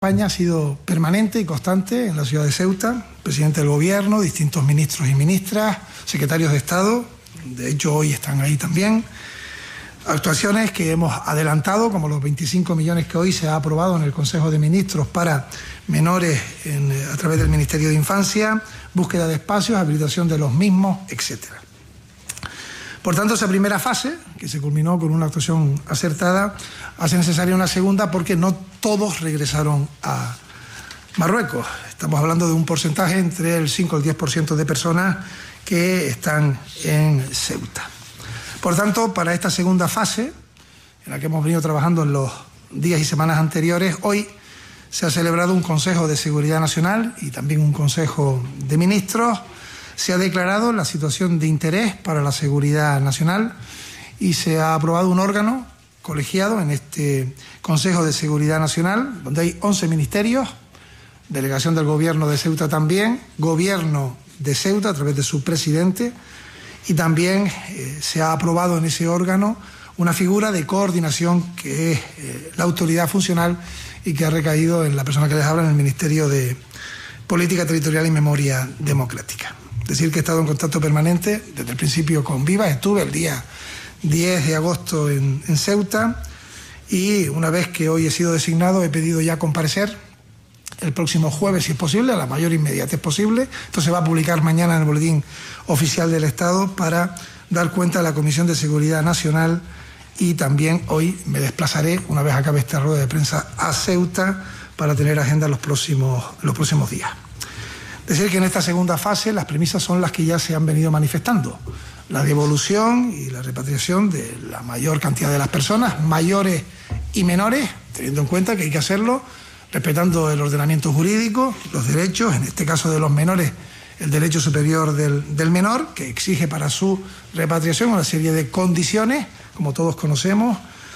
España ha sido permanente y constante en la ciudad de Ceuta, presidente del gobierno, distintos ministros y ministras, secretarios de Estado, de hecho hoy están ahí también. Actuaciones que hemos adelantado, como los 25 millones que hoy se ha aprobado en el Consejo de Ministros para menores a través del Ministerio de Infancia, búsqueda de espacios, habilitación de los mismos, etcétera. Por tanto, esa primera fase, que se culminó con una actuación acertada, hace necesaria una segunda porque no todos regresaron a Marruecos. Estamos hablando de un porcentaje entre el 5 y el 10% de personas que están en Ceuta. Por tanto, para esta segunda fase, en la que hemos venido trabajando en los días y semanas anteriores, hoy se ha celebrado un Consejo de Seguridad Nacional y también un Consejo de Ministros. Se ha declarado la situación de interés para la seguridad nacional y se ha aprobado un órgano colegiado en este Consejo de Seguridad Nacional, donde hay 11 ministerios, delegación del Gobierno de Ceuta también, Gobierno de Ceuta a través de su presidente, y también se ha aprobado en ese órgano una figura de coordinación que es la autoridad funcional y que ha recaído en la persona que les habla en el Ministerio de Política Territorial y Memoria Democrática. Decir que he estado en contacto permanente desde el principio con Viva. Estuve el día 10 de agosto en Ceuta y una vez que hoy he sido designado he pedido ya comparecer el próximo jueves, si es posible, a la mayor inmediatez posible. Esto se va a publicar mañana en el Boletín Oficial del Estado para dar cuenta a la Comisión de Seguridad Nacional y también hoy me desplazaré, una vez acabe esta rueda de prensa, a Ceuta para tener agenda los próximos días. Decir que en esta segunda fase las premisas son las que ya se han venido manifestando. La devolución y la repatriación de la mayor cantidad de las personas, mayores y menores, teniendo en cuenta que hay que hacerlo respetando el ordenamiento jurídico, los derechos, en este caso de los menores, el derecho superior del menor, que exige para su repatriación una serie de condiciones, como todos conocemos,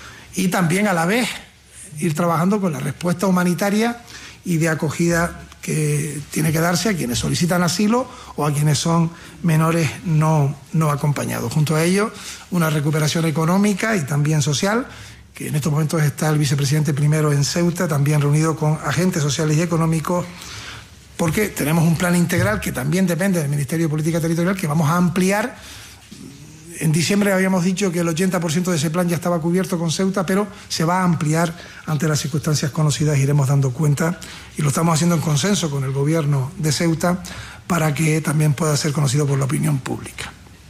y también a la vez ir trabajando con la respuesta humanitaria y de acogida que tiene que darse a quienes solicitan asilo o a quienes son menores no acompañados. Junto a ello, una recuperación económica y también social, que en estos momentos está el vicepresidente primero en Ceuta, también reunido con agentes sociales y económicos, porque tenemos un plan integral que también depende del Ministerio de Política Territorial, que vamos a ampliar. En diciembre habíamos dicho que el 80% de ese plan ya estaba cubierto con Ceuta, pero se va a ampliar ante las circunstancias conocidas, iremos dando cuenta, y lo estamos haciendo en consenso con el Gobierno de Ceuta para que también pueda ser conocido por la opinión pública.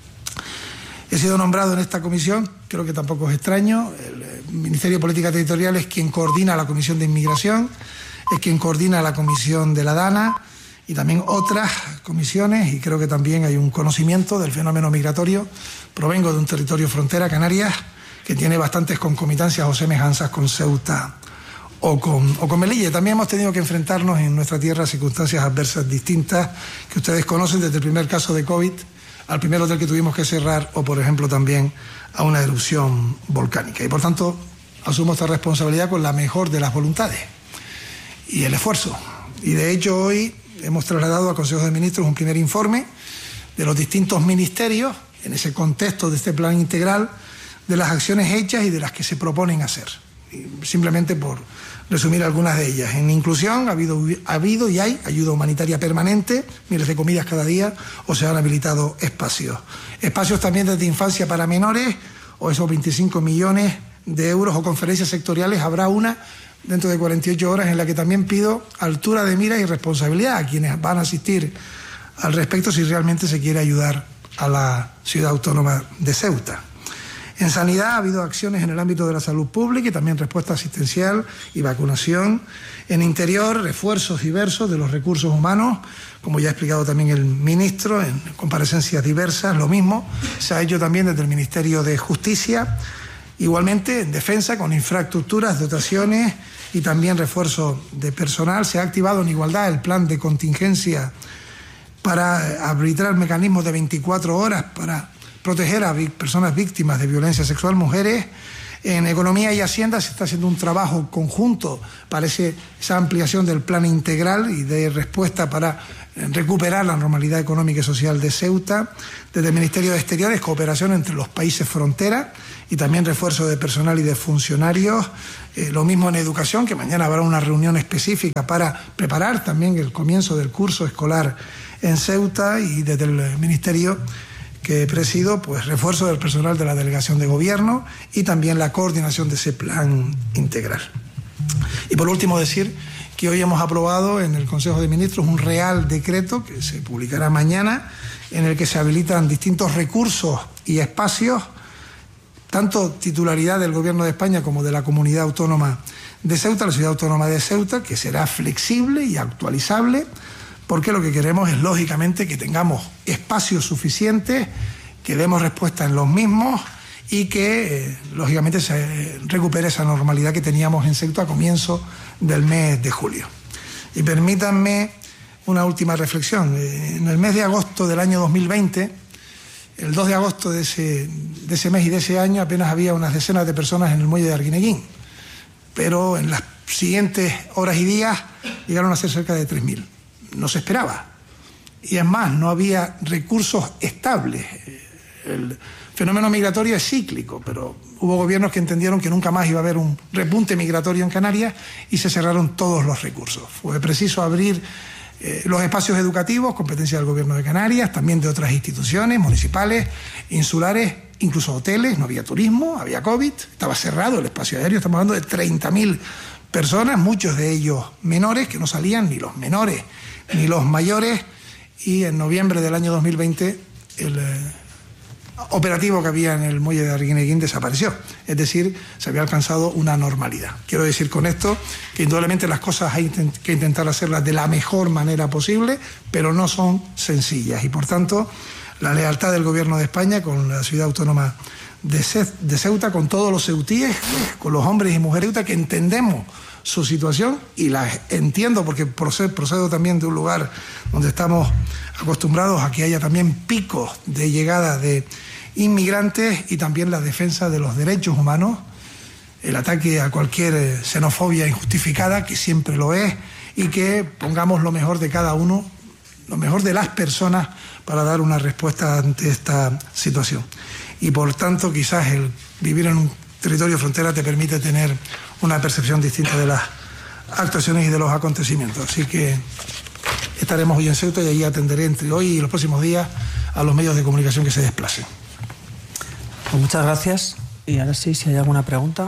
He sido nombrado en esta comisión, creo que tampoco es extraño. El Ministerio de Política Territorial es quien coordina la Comisión de Inmigración, es quien coordina la Comisión de la DANA y también otras comisiones, y creo que también hay un conocimiento del fenómeno migratorio. Provengo de un territorio frontera, Canarias, que tiene bastantes concomitancias o semejanzas con Ceuta o con Melilla. También hemos tenido que enfrentarnos en nuestra tierra a circunstancias adversas distintas que ustedes conocen, desde el primer caso de COVID al primer hotel que tuvimos que cerrar o, por ejemplo, también a una erupción volcánica. Y, por tanto, asumo esta responsabilidad con la mejor de las voluntades y el esfuerzo. Y, de hecho, hoy hemos trasladado al Consejo de Ministros un primer informe de los distintos ministerios en ese contexto de este plan integral, de las acciones hechas y de las que se proponen hacer. Y simplemente por resumir algunas de ellas. En inclusión ha habido y hay ayuda humanitaria permanente, miles de comidas cada día, o se han habilitado espacios. Espacios también desde infancia para menores, o esos 25 millones de euros, o conferencias sectoriales. Habrá una dentro de 48 horas en la que también pido altura de mira y responsabilidad a quienes van a asistir al respecto si realmente se quiere ayudar a la ciudad autónoma de Ceuta. En sanidad ha habido acciones en el ámbito de la salud pública y también respuesta asistencial y vacunación. En interior, refuerzos diversos de los recursos humanos, como ya ha explicado también el ministro en comparecencias diversas. Lo mismo se ha hecho también desde el Ministerio de Justicia. Igualmente, en defensa, con infraestructuras, dotaciones y también refuerzo de personal. Se ha activado en igualdad el plan de contingencia para arbitrar mecanismos de 24 horas para proteger a personas víctimas de violencia sexual, mujeres. En Economía y Hacienda se está haciendo un trabajo conjunto para esa ampliación del plan integral y de respuesta para recuperar la normalidad económica y social de Ceuta. Desde el Ministerio de Exteriores, cooperación entre los países frontera y también refuerzo de personal y de funcionarios. Lo mismo en educación, que mañana habrá una reunión específica para preparar también el comienzo del curso escolar en Ceuta, y desde el Ministerio que presido, pues refuerzo del personal de la delegación de gobierno y también la coordinación de ese plan integral. Y por último decir que hoy hemos aprobado en el Consejo de Ministros un Real Decreto que se publicará mañana, en el que se habilitan distintos recursos y espacios, tanto titularidad del Gobierno de España como de la Comunidad Autónoma de Ceuta, la Ciudad Autónoma de Ceuta, que será flexible y actualizable, porque lo que queremos es, lógicamente, que tengamos espacios suficientes, que demos respuesta en los mismos y que, lógicamente, se recupere esa normalidad que teníamos en Ceuta a comienzo del mes de julio. Y permítanme una última reflexión. En el mes de agosto del año 2020, el 2 de agosto de ese mes y de ese año, apenas había unas decenas de personas en el muelle de Arguineguín, pero en las siguientes horas y días llegaron a ser cerca de 3.000. No se esperaba. Y es más, no había recursos estables. El fenómeno migratorio es cíclico, pero hubo gobiernos que entendieron que nunca más iba a haber un repunte migratorio en Canarias y se cerraron todos los recursos. Fue preciso abrir los espacios educativos, competencia del Gobierno de Canarias, también de otras instituciones municipales, insulares, incluso hoteles. No había turismo, había COVID, estaba cerrado el espacio aéreo. Estamos hablando de 30.000 personas, muchos de ellos menores, que no salían ni los menores ni los mayores, y en noviembre del año 2020 el operativo que había en el muelle de Arguineguín desapareció, es decir, se había alcanzado una normalidad. Quiero decir con esto que indudablemente las cosas hay que intentar hacerlas de la mejor manera posible, pero no son sencillas, y por tanto la lealtad del Gobierno de España con la Ciudad Autónoma de Ceuta, con todos los ceutíes, con los hombres y mujeres que entendemos su situación, y la entiendo porque procedo también de un lugar donde estamos acostumbrados a que haya también picos de llegada de inmigrantes, y también la defensa de los derechos humanos, el ataque a cualquier xenofobia injustificada, que siempre lo es, y que pongamos lo mejor de cada uno, lo mejor de las personas, para dar una respuesta ante esta situación. Y por tanto, quizás el vivir en un territorio frontera te permite tener una percepción distinta de las actuaciones y de los acontecimientos. Así que estaremos hoy en Ceuta, y allí atenderé entre hoy y los próximos días a los medios de comunicación que se desplacen. Pues muchas gracias. Y ahora sí, si hay alguna pregunta.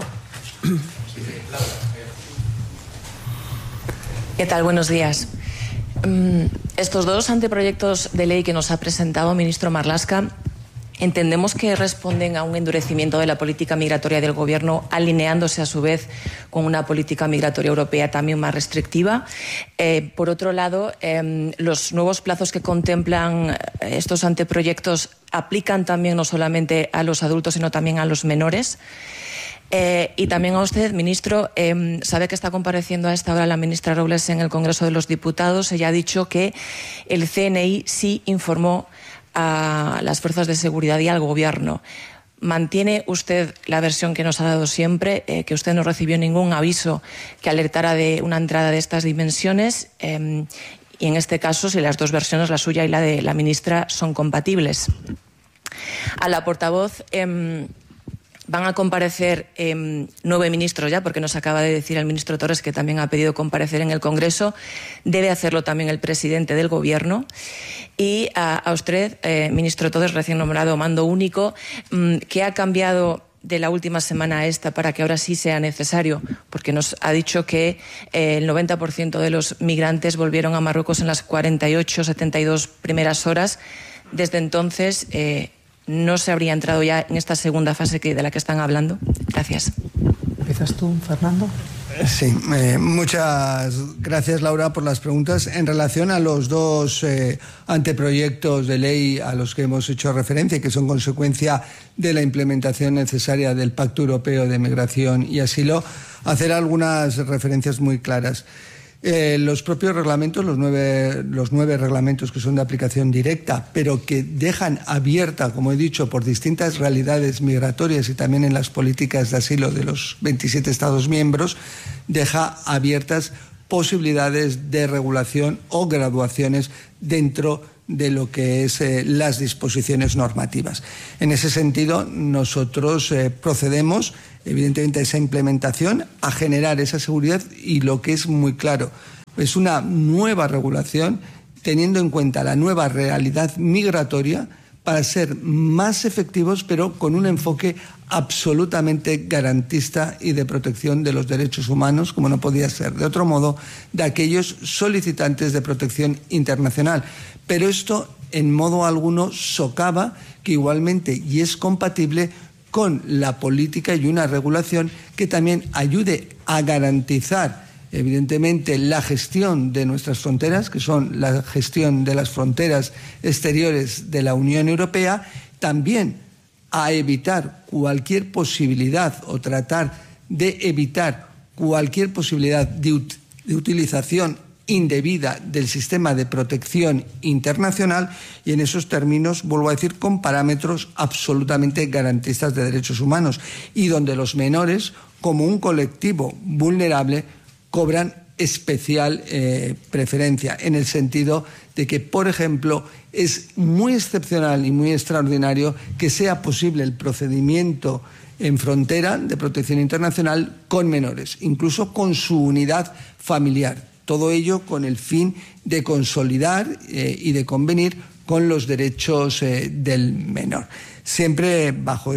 ¿Qué tal? Buenos días. Estos dos anteproyectos de ley que nos ha presentado el ministro Marlaska, entendemos que responden a un endurecimiento de la política migratoria del Gobierno, alineándose a su vez con una política migratoria europea también más restrictiva. Por otro lado, los nuevos plazos que contemplan estos anteproyectos aplican también no solamente a los adultos, sino también a los menores. Y también a usted, ministro, sabe que está compareciendo a esta hora la ministra Robles en el Congreso de los Diputados. Ella ha dicho que el CNI sí informó a las fuerzas de seguridad y al Gobierno. ¿Mantiene usted la versión que nos ha dado siempre, que usted no recibió ningún aviso que alertara de una entrada de estas dimensiones? Y en este caso, si las dos versiones, la suya y la de la ministra, son compatibles. A la portavoz, van a comparecer 9 ministros ya, porque nos acaba de decir el ministro Torres que también ha pedido comparecer en el Congreso. Debe hacerlo también el presidente del Gobierno. Y a usted, ministro Torres, recién nombrado mando único, ¿qué ha cambiado de la última semana a esta para que ahora sí sea necesario? Porque nos ha dicho que el 90% de los migrantes volvieron a Marruecos en las 48, 72 primeras horas. Desde entonces, ¿no se habría entrado ya en esta segunda fase de la que están hablando? Gracias. ¿Empiezas tú, Fernando? Sí, muchas gracias, Laura, por las preguntas. En relación a los dos anteproyectos de ley a los que hemos hecho referencia y que son consecuencia de la implementación necesaria del Pacto Europeo de Migración y Asilo, hacer algunas referencias muy claras. Los propios reglamentos, los nueve reglamentos que son de aplicación directa, pero que dejan abierta, como he dicho, por distintas realidades migratorias y también en las políticas de asilo de los 27 Estados miembros, deja abiertas posibilidades de regulación o graduaciones dentro de lo que es las disposiciones normativas. En ese sentido, nosotros procedemos, evidentemente, a esa implementación, a generar esa seguridad y lo que es muy claro, es una nueva regulación teniendo en cuenta la nueva realidad migratoria para ser más efectivos, pero con un enfoque absolutamente garantista y de protección de los derechos humanos, como no podía ser de otro modo, de aquellos solicitantes de protección internacional. Pero esto en modo alguno socava que igualmente y es compatible con la política y una regulación que también ayude a garantizar evidentemente la gestión de nuestras fronteras, que son la gestión de las fronteras exteriores de la Unión Europea, también a evitar cualquier posibilidad o tratar de evitar cualquier posibilidad de utilización indebida del sistema de protección internacional y en esos términos, vuelvo a decir, con parámetros absolutamente garantistas de derechos humanos y donde los menores, como un colectivo vulnerable, cobran especial preferencia en el sentido de que, por ejemplo, es muy excepcional y muy extraordinario que sea posible el procedimiento en frontera de protección internacional con menores, incluso con su unidad familiar. Todo ello con el fin de consolidar y de convenir con los derechos del menor. Siempre bajo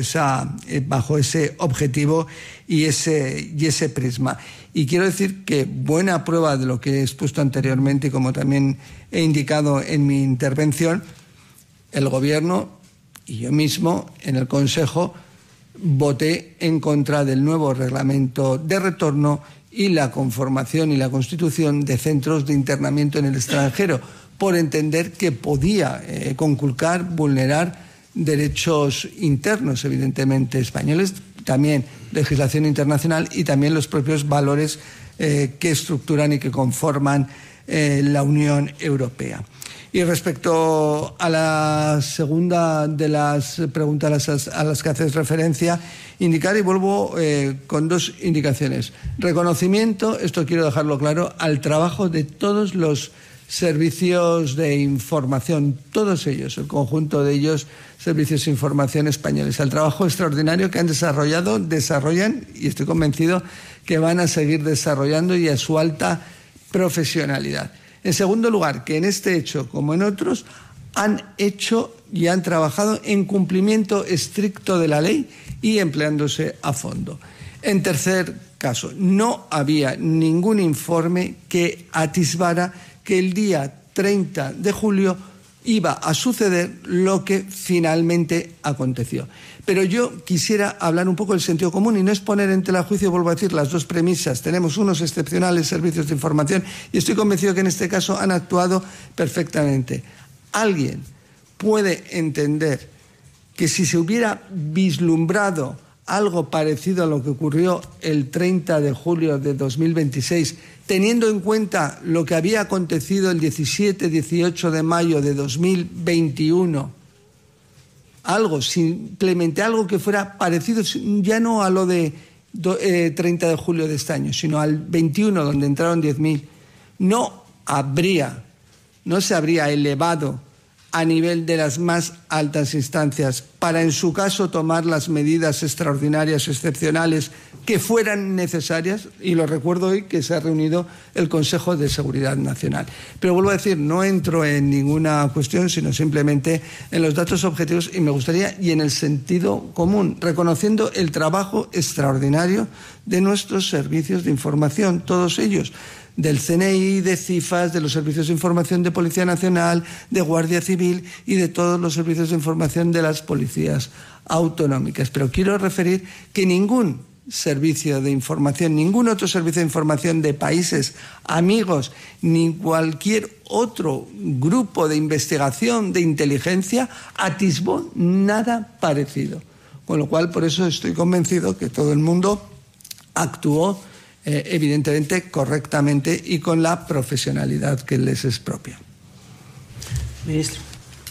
ese objetivo y ese prisma. Y quiero decir que buena prueba de lo que he expuesto anteriormente y como también he indicado en mi intervención, el Gobierno y yo mismo en el Consejo voté en contra del nuevo reglamento de retorno y la conformación y la constitución de centros de internamiento en el extranjero, por entender que podía conculcar, vulnerar derechos internos, evidentemente, españoles, también legislación internacional y también los propios valores que estructuran y que conforman la Unión Europea. Y respecto a la segunda de las preguntas a las que haces referencia, indicar, y vuelvo con dos indicaciones. Reconocimiento, esto quiero dejarlo claro, al trabajo de todos los servicios de información, todos ellos, el conjunto de ellos, servicios de información españoles, al trabajo extraordinario que han desarrollado, desarrollan, y estoy convencido que van a seguir desarrollando, y a su alta profesionalidad. En segundo lugar, que en este hecho, como en otros, han hecho y han trabajado en cumplimiento estricto de la ley y empleándose a fondo. En tercer caso, no había ningún informe que atisbara que el día 30 de julio iba a suceder lo que finalmente aconteció. Pero yo quisiera hablar un poco del sentido común y no es poner en tela de juicio, vuelvo a decir, las dos premisas. Tenemos unos excepcionales servicios de información y estoy convencido que en este caso han actuado perfectamente. ¿Alguien puede entender que si se hubiera vislumbrado algo parecido a lo que ocurrió el 30 de julio de 2026, teniendo en cuenta lo que había acontecido el 17-18 de mayo de 2021, simplemente algo que fuera parecido, ya no a lo de 30 de julio de este año, sino al 21, donde entraron 10.000, no se habría elevado a nivel de las más altas instancias para, en su caso, tomar las medidas extraordinarias, excepcionales que fueran necesarias, y lo recuerdo hoy que se ha reunido el Consejo de Seguridad Nacional. Pero vuelvo a decir, no entro en ninguna cuestión, sino simplemente en los datos objetivos, y me gustaría, y en el sentido común, reconociendo el trabajo extraordinario de nuestros servicios de información, todos ellos, del CNI, de CIFAS, de los servicios de información de Policía Nacional, de Guardia Civil y de todos los servicios de información de las policías autonómicas. Pero quiero referir que ningún servicio de información, ningún otro servicio de información de países amigos, ni cualquier otro grupo de investigación, de inteligencia, atisbó nada parecido. Con lo cual, por eso estoy convencido que todo el mundo actuó evidentemente correctamente y con la profesionalidad que les es propia. Ministro.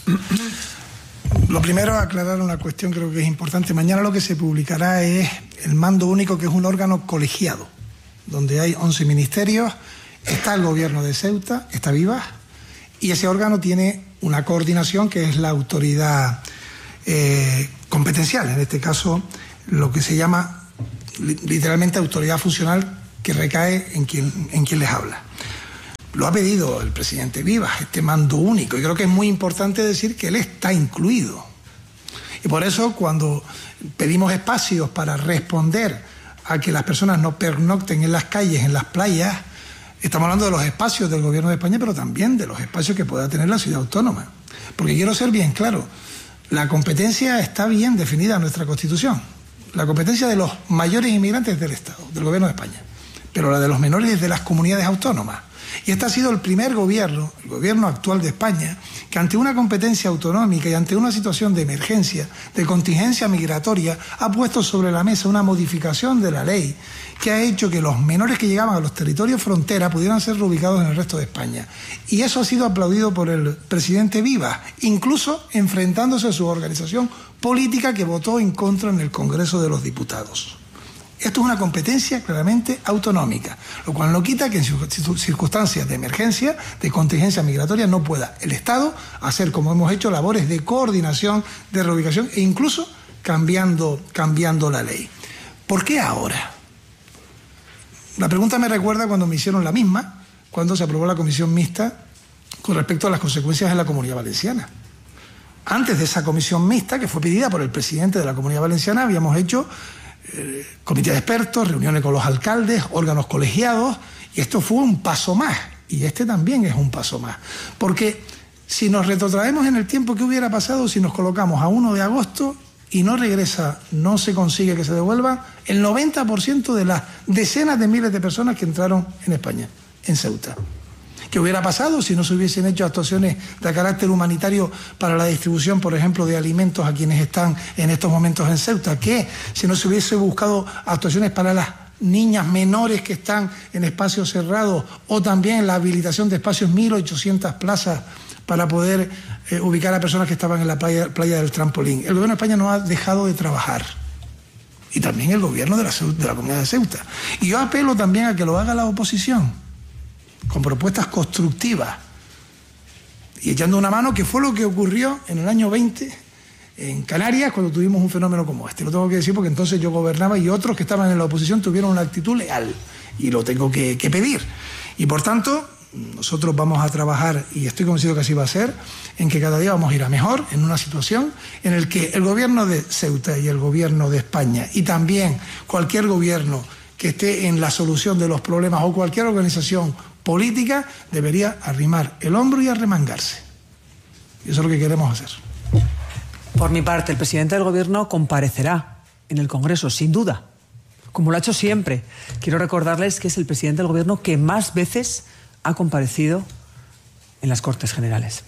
Lo primero, aclarar una cuestión creo que es importante. Mañana lo que se publicará es el mando único, que es un órgano colegiado, donde hay 11 ministerios, está el gobierno de Ceuta, está Vivas, y ese órgano tiene una coordinación que es la autoridad competencial, en este caso lo que se llama literalmente autoridad funcional, que recae en quien les habla. Lo ha pedido el presidente Vivas, este mando único, y creo que es muy importante decir que él está incluido. Y por eso, cuando pedimos espacios para responder a que las personas no pernocten en las calles, en las playas, estamos hablando de los espacios del Gobierno de España, pero también de los espacios que pueda tener la ciudad autónoma. Porque quiero ser bien claro, la competencia está bien definida en nuestra Constitución. La competencia de los mayores inmigrantes del Estado, del Gobierno de España, pero la de los menores es de las comunidades autónomas. Y este ha sido el primer gobierno, el gobierno actual de España, que ante una competencia autonómica y ante una situación de emergencia, de contingencia migratoria, ha puesto sobre la mesa una modificación de la ley que ha hecho que los menores que llegaban a los territorios frontera pudieran ser reubicados en el resto de España. Y eso ha sido aplaudido por el presidente Vivas, incluso enfrentándose a su organización política que votó en contra en el Congreso de los Diputados. Esto es una competencia claramente autonómica, lo cual no quita que en circunstancias de emergencia, de contingencia migratoria, no pueda el Estado hacer, como hemos hecho, labores de coordinación, de reubicación e incluso cambiando la ley. ¿Por qué ahora? La pregunta me recuerda cuando me hicieron la misma, cuando se aprobó la comisión mixta con respecto a las consecuencias en la Comunidad Valenciana. Antes de esa comisión mixta, que fue pedida por el presidente de la Comunidad Valenciana, habíamos hecho comité de expertos, reuniones con los alcaldes, órganos colegiados, y esto fue un paso más, y este también es un paso más. Porque si nos retrotraemos en el tiempo, ¿qué hubiera pasado si nos colocamos a 1 de agosto y no regresa, no se consigue que se devuelvan el 90% de las decenas de miles de personas que entraron en España, en Ceuta? ¿Qué hubiera pasado si no se hubiesen hecho actuaciones de carácter humanitario para la distribución, por ejemplo, de alimentos a quienes están en estos momentos en Ceuta? ¿Qué si no se hubiese buscado actuaciones para las niñas menores que están en espacios cerrados, o también la habilitación de espacios, 1.800 plazas para poder ubicar a personas que estaban en la playa del Trampolín? El Gobierno de España no ha dejado de trabajar. Y también el Gobierno de la Comunidad de Ceuta. Y yo apelo también a que lo haga la oposición, con propuestas constructivas y echando una mano, que fue lo que ocurrió en el año 20 en Canarias cuando tuvimos un fenómeno como este. Lo tengo que decir porque entonces yo gobernaba y otros que estaban en la oposición tuvieron una actitud leal, y lo tengo que pedir. Y por tanto, nosotros vamos a trabajar, y estoy convencido que así va a ser, en que cada día vamos a ir a mejor, en una situación en la que el Gobierno de Ceuta y el Gobierno de España, y también cualquier gobierno que esté en la solución de los problemas, o cualquier organización política, debería arrimar el hombro y arremangarse. Y eso es lo que queremos hacer. Por mi parte, el presidente del Gobierno comparecerá en el Congreso, sin duda, como lo ha hecho siempre. Quiero recordarles que es el presidente del Gobierno que más veces ha comparecido en las Cortes Generales.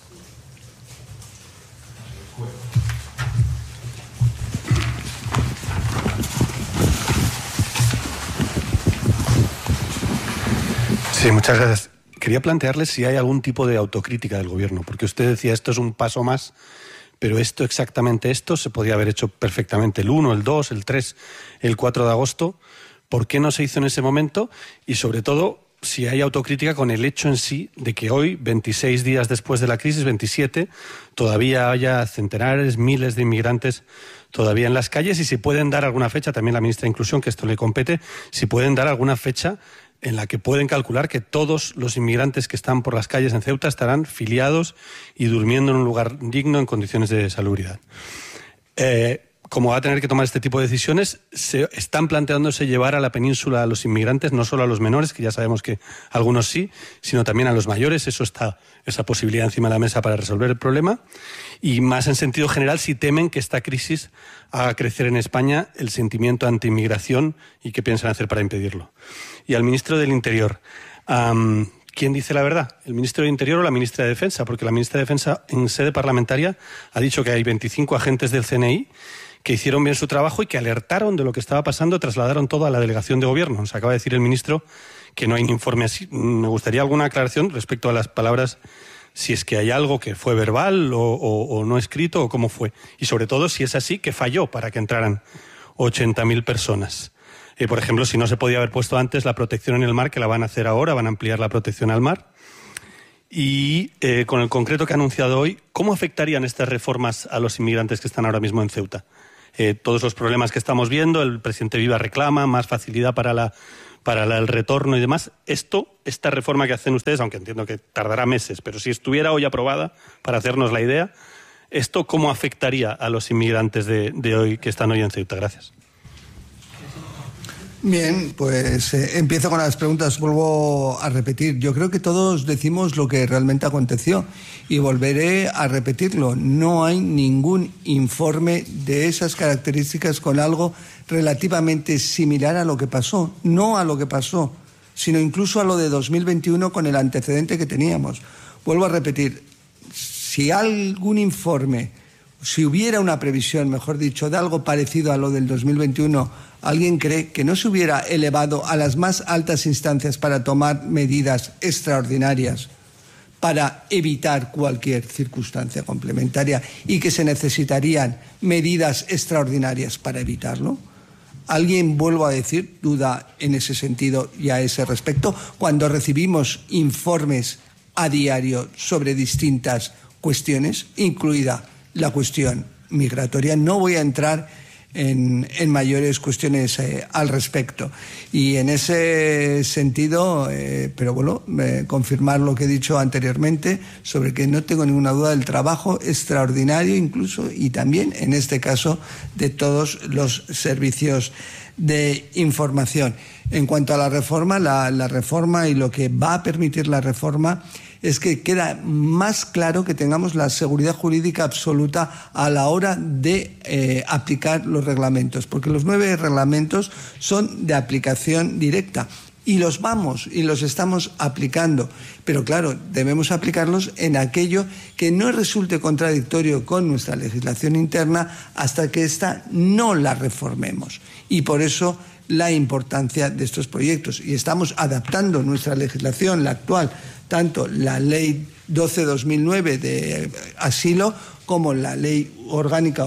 Sí, muchas gracias. Quería plantearles si hay algún tipo de autocrítica del Gobierno, porque usted decía esto es un paso más, pero exactamente esto se podía haber hecho perfectamente el 1, el 2, el 3, el 4 de agosto. ¿Por qué no se hizo en ese momento? Y sobre todo, si hay autocrítica con el hecho en sí de que hoy, 26 días después de la crisis, 27, todavía haya centenares, miles de inmigrantes todavía en las calles, y si pueden dar alguna fecha, también la ministra de Inclusión, que esto le compete, si pueden dar alguna fecha en la que pueden calcular que todos los inmigrantes que están por las calles en Ceuta estarán filiados y durmiendo en un lugar digno en condiciones de salubridad. Como va a tener que tomar este tipo de decisiones, se están planteándose llevar a la península a los inmigrantes, no solo a los menores, que ya sabemos que algunos sí, sino también a los mayores. Esa posibilidad encima de la mesa para resolver el problema. Y más en sentido general, si temen que esta crisis haga crecer en España el sentimiento anti-inmigración y qué piensan hacer para impedirlo. Y al ministro del Interior, ¿quién dice la verdad? ¿El ministro del Interior o la ministra de Defensa? Porque la ministra de Defensa en sede parlamentaria ha dicho que hay 25 agentes del CNI que hicieron bien su trabajo y que alertaron de lo que estaba pasando, trasladaron todo a la delegación de gobierno. Nos acaba de decir el ministro que no hay un informe así. Me gustaría alguna aclaración respecto a las palabras, si es que hay algo que fue verbal o no escrito, o cómo fue. Y sobre todo, si es así, que falló para que entraran 80.000 personas. Por ejemplo, si no se podía haber puesto antes la protección en el mar, que la van a hacer ahora, van a ampliar la protección al mar. Y con el concreto que ha anunciado hoy, ¿cómo afectarían estas reformas a los inmigrantes que están ahora mismo en Ceuta? Todos los problemas que estamos viendo, el presidente Viva reclama más facilidad para el retorno y demás. Esta reforma que hacen ustedes, aunque entiendo que tardará meses, pero si estuviera hoy aprobada, para hacernos la idea, ¿esto cómo afectaría a los inmigrantes de hoy que están hoy en Ceuta? Gracias. Bien, pues empiezo con las preguntas. Vuelvo a repetir. Yo creo que todos decimos lo que realmente aconteció y volveré a repetirlo. No hay ningún informe de esas características con algo relativamente similar a lo que pasó. No a lo que pasó, sino incluso a lo de 2021 con el antecedente que teníamos. Vuelvo a repetir. Si algún informe, si hubiera una previsión, mejor dicho, de algo parecido a lo del 2021, ¿alguien cree que no se hubiera elevado a las más altas instancias para tomar medidas extraordinarias para evitar cualquier circunstancia complementaria y que se necesitarían medidas extraordinarias para evitarlo? ¿Alguien, vuelvo a decir, duda en ese sentido y a ese respecto cuando recibimos informes a diario sobre distintas cuestiones, incluida la cuestión migratoria? No voy a entrar en mayores cuestiones al respecto. Y en ese sentido, pero bueno, confirmar lo que he dicho anteriormente sobre que no tengo ninguna duda del trabajo extraordinario incluso y también en este caso de todos los servicios de información. En cuanto a la reforma, la reforma y lo que va a permitir la reforma es que queda más claro que tengamos la seguridad jurídica absoluta a la hora de aplicar los reglamentos, porque los 9 reglamentos son de aplicación directa y los estamos aplicando, pero claro, debemos aplicarlos en aquello que no resulte contradictorio con nuestra legislación interna hasta que ésta no la reformemos. Y por eso la importancia de estos proyectos. Y estamos adaptando nuestra legislación, la actual, tanto la Ley 12/2009 de asilo como la Ley Orgánica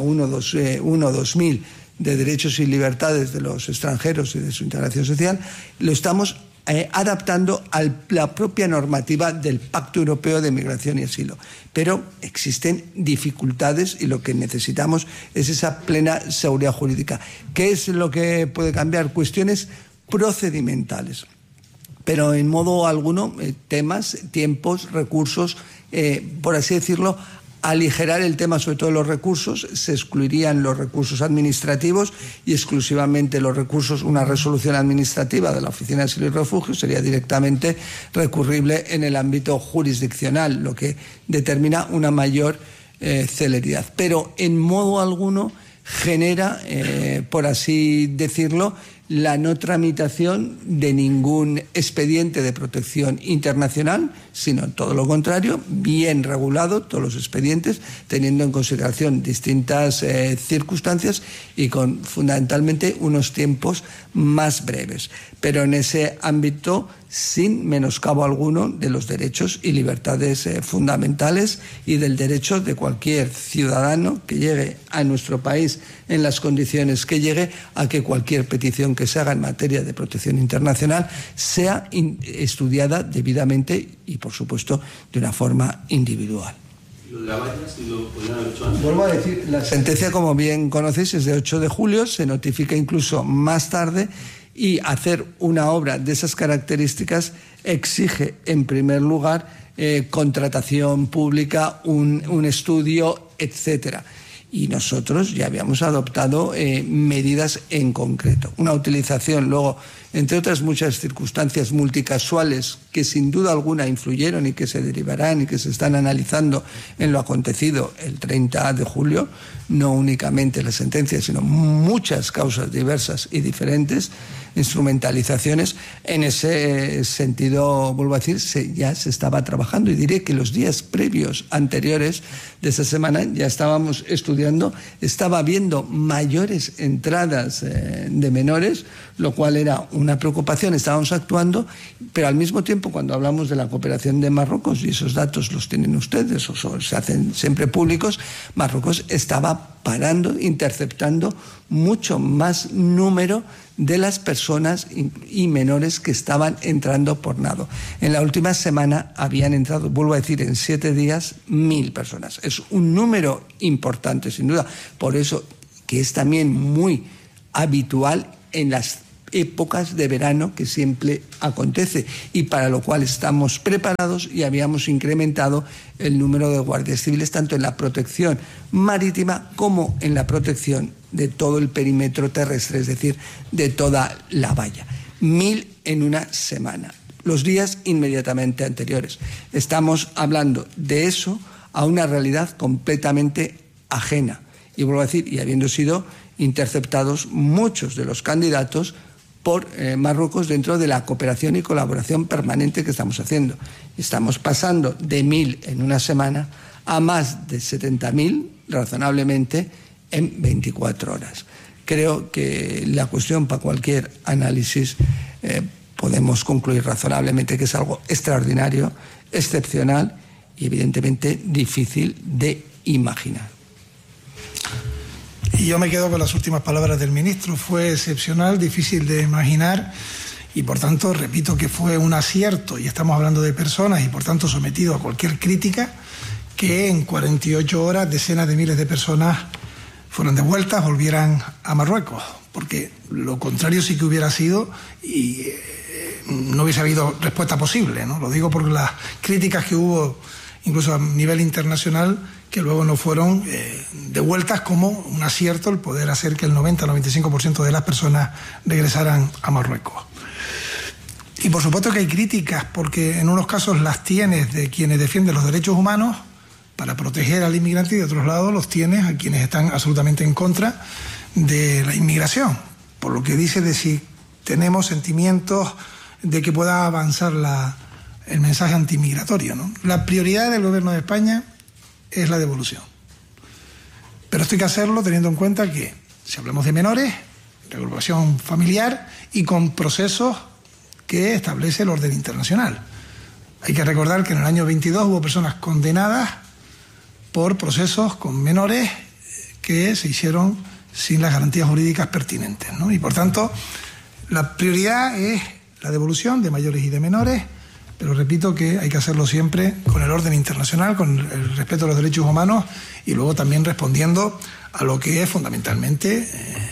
1/2000 de Derechos y Libertades de los extranjeros y de su integración social, lo estamos adaptando a la propia normativa del Pacto Europeo de Migración y Asilo. Pero existen dificultades y lo que necesitamos es esa plena seguridad jurídica. ¿Qué es lo que puede cambiar? Cuestiones procedimentales. Pero en modo alguno, temas, tiempos, recursos, por así decirlo, aligerar el tema, sobre todo los recursos, se excluirían los recursos administrativos y exclusivamente los recursos, una resolución administrativa de la Oficina de Asilo y Refugio sería directamente recurrible en el ámbito jurisdiccional, lo que determina una mayor celeridad. Pero en modo alguno genera, por así decirlo, la no tramitación de ningún expediente de protección internacional, sino todo lo contrario, bien regulado todos los expedientes, teniendo en consideración distintas circunstancias y con fundamentalmente unos tiempos más breves. Pero en ese ámbito, sin menoscabo alguno de los derechos y libertades fundamentales y del derecho de cualquier ciudadano que llegue a nuestro país en las condiciones que llegue a que cualquier petición que se haga en materia de protección internacional sea estudiada debidamente y, por supuesto, de una forma individual. ¿Lo de la valla, si lo podrían haber hecho antes? Vuelvo a decir, la sentencia, como bien conocéis, es de 8 de julio, se notifica incluso más tarde y hacer una obra de esas características exige, en primer lugar, contratación pública, un estudio, etcétera. Y nosotros ya habíamos adoptado medidas en concreto. Una utilización luego entre otras muchas circunstancias multicasuales que sin duda alguna influyeron y que se derivarán y que se están analizando en lo acontecido el 30 de julio, no únicamente la sentencia, sino muchas causas diversas y diferentes, instrumentalizaciones. En ese sentido, vuelvo a decir, ya se estaba trabajando, y diré que los días previos, anteriores de esa semana, ya estábamos estudiando, estaba habiendo mayores entradas de menores, lo cual era una preocupación. Estábamos actuando, pero al mismo tiempo, cuando hablamos de la cooperación de Marruecos, y esos datos los tienen ustedes o se hacen siempre públicos, Marruecos estaba parando, interceptando mucho más número de las personas y menores que estaban entrando por nado. En la última semana habían entrado, vuelvo a decir, en 7 días 1.000 personas. Es un número importante, sin duda. Por eso que es también muy habitual en las épocas de verano que siempre acontece, y para lo cual estamos preparados y habíamos incrementado el número de guardias civiles tanto en la protección marítima como en la protección de todo el perímetro terrestre, es decir, de toda la valla. 1.000 en una semana, los días inmediatamente anteriores. Estamos hablando de eso a una realidad completamente ajena. Y vuelvo a decir, y habiendo sido interceptados muchos de los candidatos por Marruecos dentro de la cooperación y colaboración permanente que estamos haciendo. Estamos pasando de 1.000 en una semana a más de 70.000, razonablemente, en 24 horas. Creo que la cuestión, para cualquier análisis, podemos concluir razonablemente que es algo extraordinario, excepcional y evidentemente difícil de imaginar. Y yo me quedo con las últimas palabras del ministro. Fue excepcional, difícil de imaginar, y por tanto repito que fue un acierto, y estamos hablando de personas y por tanto sometido a cualquier crítica, que en 48 horas decenas de miles de personas fueron devueltas, volvieran a Marruecos, porque lo contrario sí que hubiera sido y no hubiese habido respuesta posible, ¿no? Lo digo por las críticas que hubo incluso a nivel internacional, que luego no fueron devueltas, como un acierto el poder hacer que el 90-95% de las personas regresaran a Marruecos. Y por supuesto que hay críticas, porque en unos casos las tienes de quienes defienden los derechos humanos para proteger al inmigrante, y de otros lados los tienes a quienes están absolutamente en contra de la inmigración, por lo que dice de si tenemos sentimientos de que pueda avanzar el mensaje antimigratorio, ¿no? La prioridad del Gobierno de España es la devolución. Pero esto hay que hacerlo teniendo en cuenta que, si hablamos de menores, reagrupación familiar y con procesos que establece el orden internacional. Hay que recordar que en el año 22 hubo personas condenadas por procesos con menores que se hicieron sin las garantías jurídicas pertinentes, ¿no? Y por tanto, la prioridad es la devolución de mayores y de menores, pero repito que hay que hacerlo siempre con el orden internacional, con el respeto a los derechos humanos, y luego también respondiendo a lo que es fundamentalmente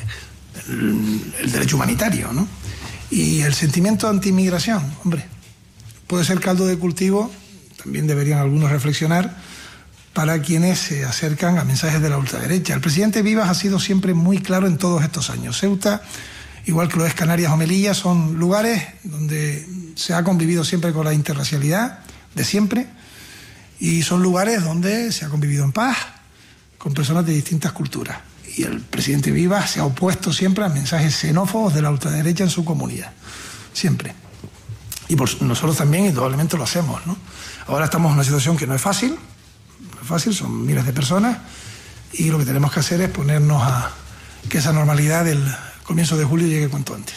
el derecho humanitario, ¿no? Y el sentimiento anti-inmigración, hombre, puede ser caldo de cultivo, también deberían algunos reflexionar, para quienes se acercan a mensajes de la ultraderecha. El presidente Vivas ha sido siempre muy claro en todos estos años. Ceuta, igual que lo es Canarias o Melilla, son lugares donde se ha convivido siempre con la interracialidad, de siempre, y son lugares donde se ha convivido en paz con personas de distintas culturas. Y el presidente Vivas se ha opuesto siempre a mensajes xenófobos de la ultraderecha en su comunidad, siempre. Y nosotros también indudablemente lo hacemos, ¿no? Ahora estamos en una situación que no es fácil, son miles de personas, y lo que tenemos que hacer es ponernos a que esa normalidad del comienzo de julio llegue cuanto antes.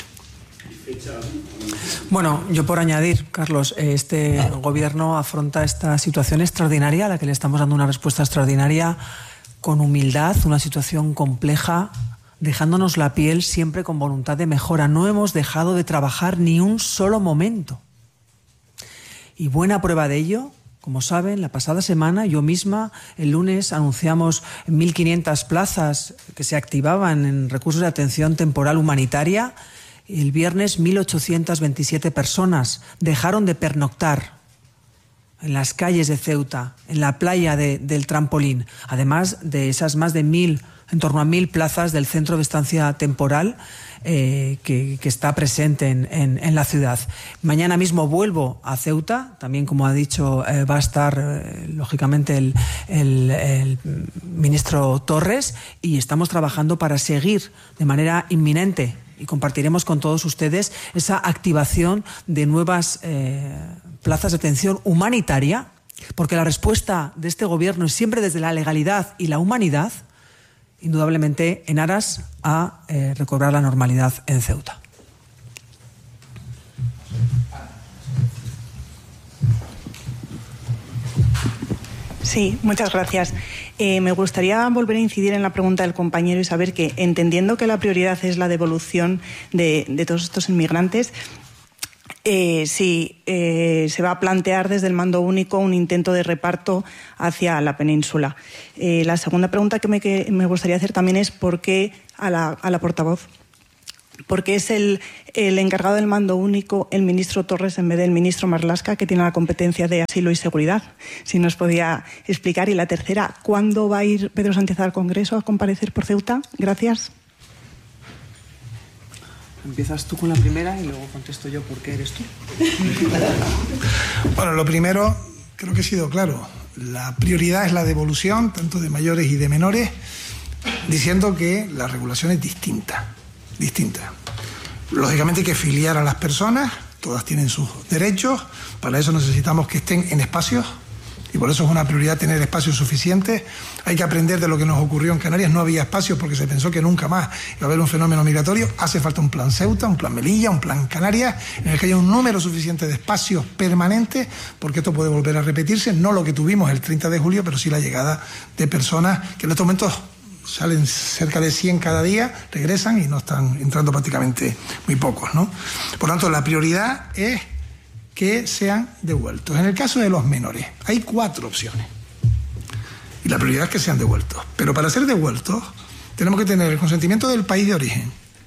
Bueno, yo por añadir, Carlos, este gobierno afronta esta situación extraordinaria, a la que le estamos dando una respuesta extraordinaria, con humildad, una situación compleja, dejándonos la piel siempre con voluntad de mejora. No hemos dejado de trabajar ni un solo momento. Y buena prueba de ello, como saben, la pasada semana yo misma, el lunes, anunciamos 1.500 plazas que se activaban en recursos de atención temporal humanitaria. El viernes 1.827 personas dejaron de pernoctar en las calles de Ceuta, en la playa del Trampolín, además de esas más de en torno a 1.000 plazas del centro de estancia temporal que está presente en la ciudad. Mañana mismo vuelvo a Ceuta, también como ha dicho va a estar lógicamente el ministro Torres, y estamos trabajando para seguir de manera inminente, y compartiremos con todos ustedes esa activación de nuevas plazas de atención humanitaria, porque la respuesta de este gobierno es siempre desde la legalidad y la humanidad, indudablemente en aras a recobrar la normalidad en Ceuta. Sí, muchas gracias. Me gustaría volver a incidir en la pregunta del compañero y saber que, entendiendo que la prioridad es la devolución de todos estos inmigrantes, si se va a plantear desde el mando único un intento de reparto hacia la península. La segunda pregunta que me gustaría hacer también es por qué a la portavoz. Porque es el encargado del mando único el ministro Torres en vez del ministro Marlaska, que tiene la competencia de asilo y seguridad. Si nos podía explicar. Y la tercera, ¿cuándo va a ir Pedro Sánchez al Congreso a comparecer por Ceuta? Gracias. Empiezas tú con la primera y luego contesto yo por qué eres tú. Bueno, lo primero, creo que he sido claro. La prioridad es la devolución, tanto de mayores y de menores, diciendo que la regulación es distinta. Lógicamente hay que filiar a las personas, todas tienen sus derechos, para eso necesitamos que estén en espacios, y por eso es una prioridad tener espacios suficientes. Hay que aprender de lo que nos ocurrió en Canarias. No había espacios porque se pensó que nunca más iba a haber un fenómeno migratorio. Hace falta un plan Ceuta, un plan Melilla, un plan Canarias, en el que haya un número suficiente de espacios permanentes, porque esto puede volver a repetirse, no lo que tuvimos el 30 de julio, pero sí la llegada de personas que en estos momentos salen cerca de 100 cada día, regresan y no están entrando prácticamente muy pocos, ¿no? Por lo tanto, la prioridad es que sean devueltos. En el caso de los menores, hay 4 opciones. Y la prioridad es que sean devueltos. Pero para ser devueltos, tenemos que tener el consentimiento del país de origen.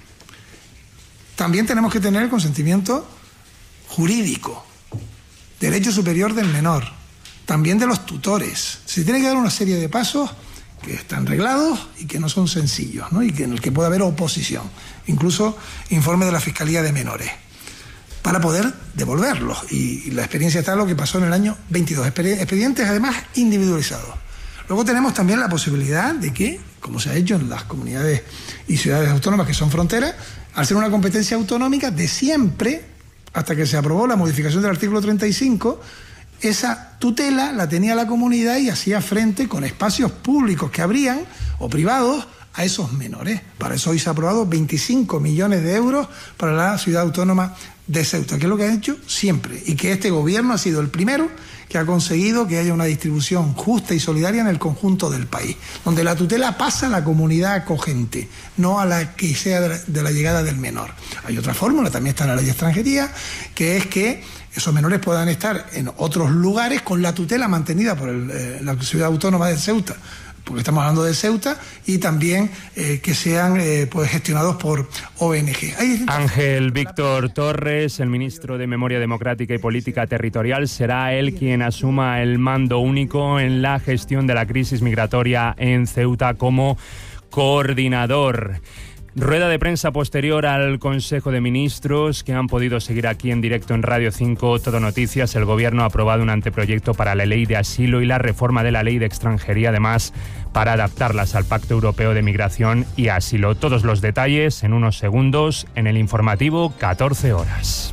También tenemos que tener el consentimiento jurídico, derecho superior del menor, también de los tutores. Se tiene que dar una serie de pasos que están reglados y que no son sencillos, ¿no? Y que en el que puede haber oposición, incluso informe de la Fiscalía de Menores, para poder devolverlos. Y la experiencia está en lo que pasó en el año 22. Expedientes, además, individualizados. Luego tenemos también la posibilidad de que, como se ha hecho en las comunidades y ciudades autónomas que son fronteras, al ser una competencia autonómica de siempre, hasta que se aprobó la modificación del artículo 35, esa tutela la tenía la comunidad y hacía frente con espacios públicos que abrían o privados a esos menores. Para eso hoy se ha aprobado 25 millones de euros para la ciudad autónoma de Ceuta, que es lo que ha hecho siempre, y que este gobierno ha sido el primero que ha conseguido que haya una distribución justa y solidaria en el conjunto del país, donde la tutela pasa a la comunidad acogente, no a la que sea de la llegada del menor. Hay otra fórmula, también está en la ley de extranjería, que es que esos menores puedan estar en otros lugares con la tutela mantenida por la ciudad autónoma de Ceuta, porque estamos hablando de Ceuta, y también que sean pues gestionados por ONG. Ángel Víctor Torres, el ministro de Memoria Democrática y Política Territorial, será él quien asuma el mando único en la gestión de la crisis migratoria en Ceuta como coordinador. Rueda de prensa posterior al Consejo de Ministros que han podido seguir aquí en directo en Radio 5 Todo Noticias. El Gobierno ha aprobado un anteproyecto para la Ley de Asilo y la reforma de la Ley de Extranjería, además, para adaptarlas al Pacto Europeo de Migración y Asilo. Todos los detalles en unos segundos en el informativo 14 horas.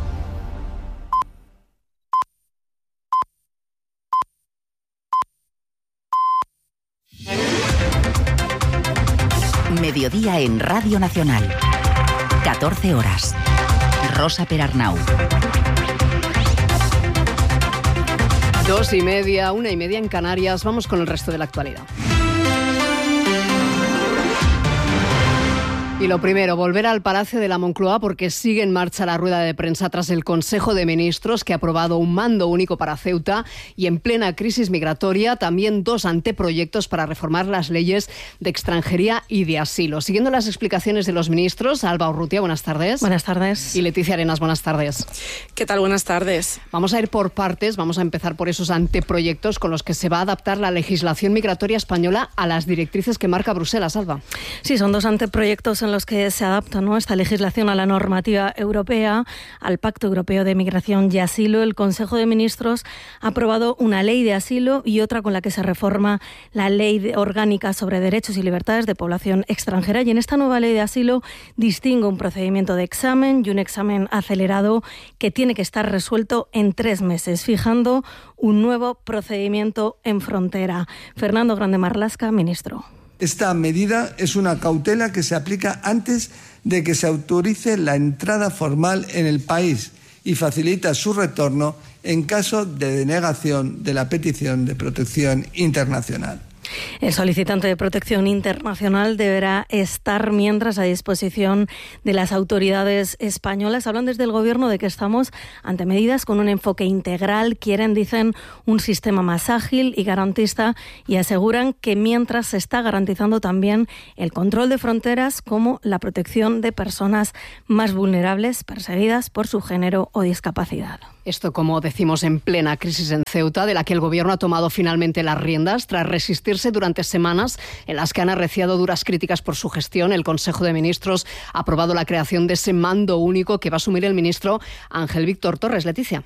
Mediodía en Radio Nacional. 14 horas. Rosa Perarnau. 2:30, 1:30 en Canarias. Vamos con el resto de la actualidad. Y lo primero, volver al Palacio de la Moncloa porque sigue en marcha la rueda de prensa tras el Consejo de Ministros que ha aprobado un mando único para Ceuta y en plena crisis migratoria también 2 anteproyectos para reformar las leyes de extranjería y de asilo. Siguiendo las explicaciones de los ministros, Alba Urrutia, buenas tardes. Buenas tardes. Y Leticia Arenas, buenas tardes. ¿Qué tal? Buenas tardes. Vamos a ir por partes, vamos a empezar por esos anteproyectos con los que se va a adaptar la legislación migratoria española a las directrices que marca Bruselas, Alba. Sí, son 2 anteproyectos en los que se adapta, ¿no?, esta legislación a la normativa europea, al Pacto Europeo de Migración y Asilo. El Consejo de Ministros ha aprobado una ley de asilo y otra con la que se reforma la Ley Orgánica sobre Derechos y Libertades de Población Extranjera. Y en esta nueva ley de asilo distingue un procedimiento de examen y un examen acelerado que tiene que estar resuelto en 3 meses, fijando un nuevo procedimiento en frontera. Fernando Grande Marlaska, ministro. Esta medida es una cautela que se aplica antes de que se autorice la entrada formal en el país y facilita su retorno en caso de denegación de la petición de protección internacional. El solicitante de protección internacional deberá estar mientras a disposición de las autoridades españolas. Hablan desde el Gobierno de que estamos ante medidas con un enfoque integral. Dicen, un sistema más ágil y garantista y aseguran que mientras se está garantizando también el control de fronteras como la protección de personas más vulnerables perseguidas por su género o discapacidad. Esto, como decimos, en plena crisis en Ceuta, de la que el Gobierno ha tomado finalmente las riendas tras resistirse durante semanas en las que han arreciado duras críticas por su gestión. El Consejo de Ministros ha aprobado la creación de ese mando único que va a asumir el ministro Ángel Víctor Torres. Leticia.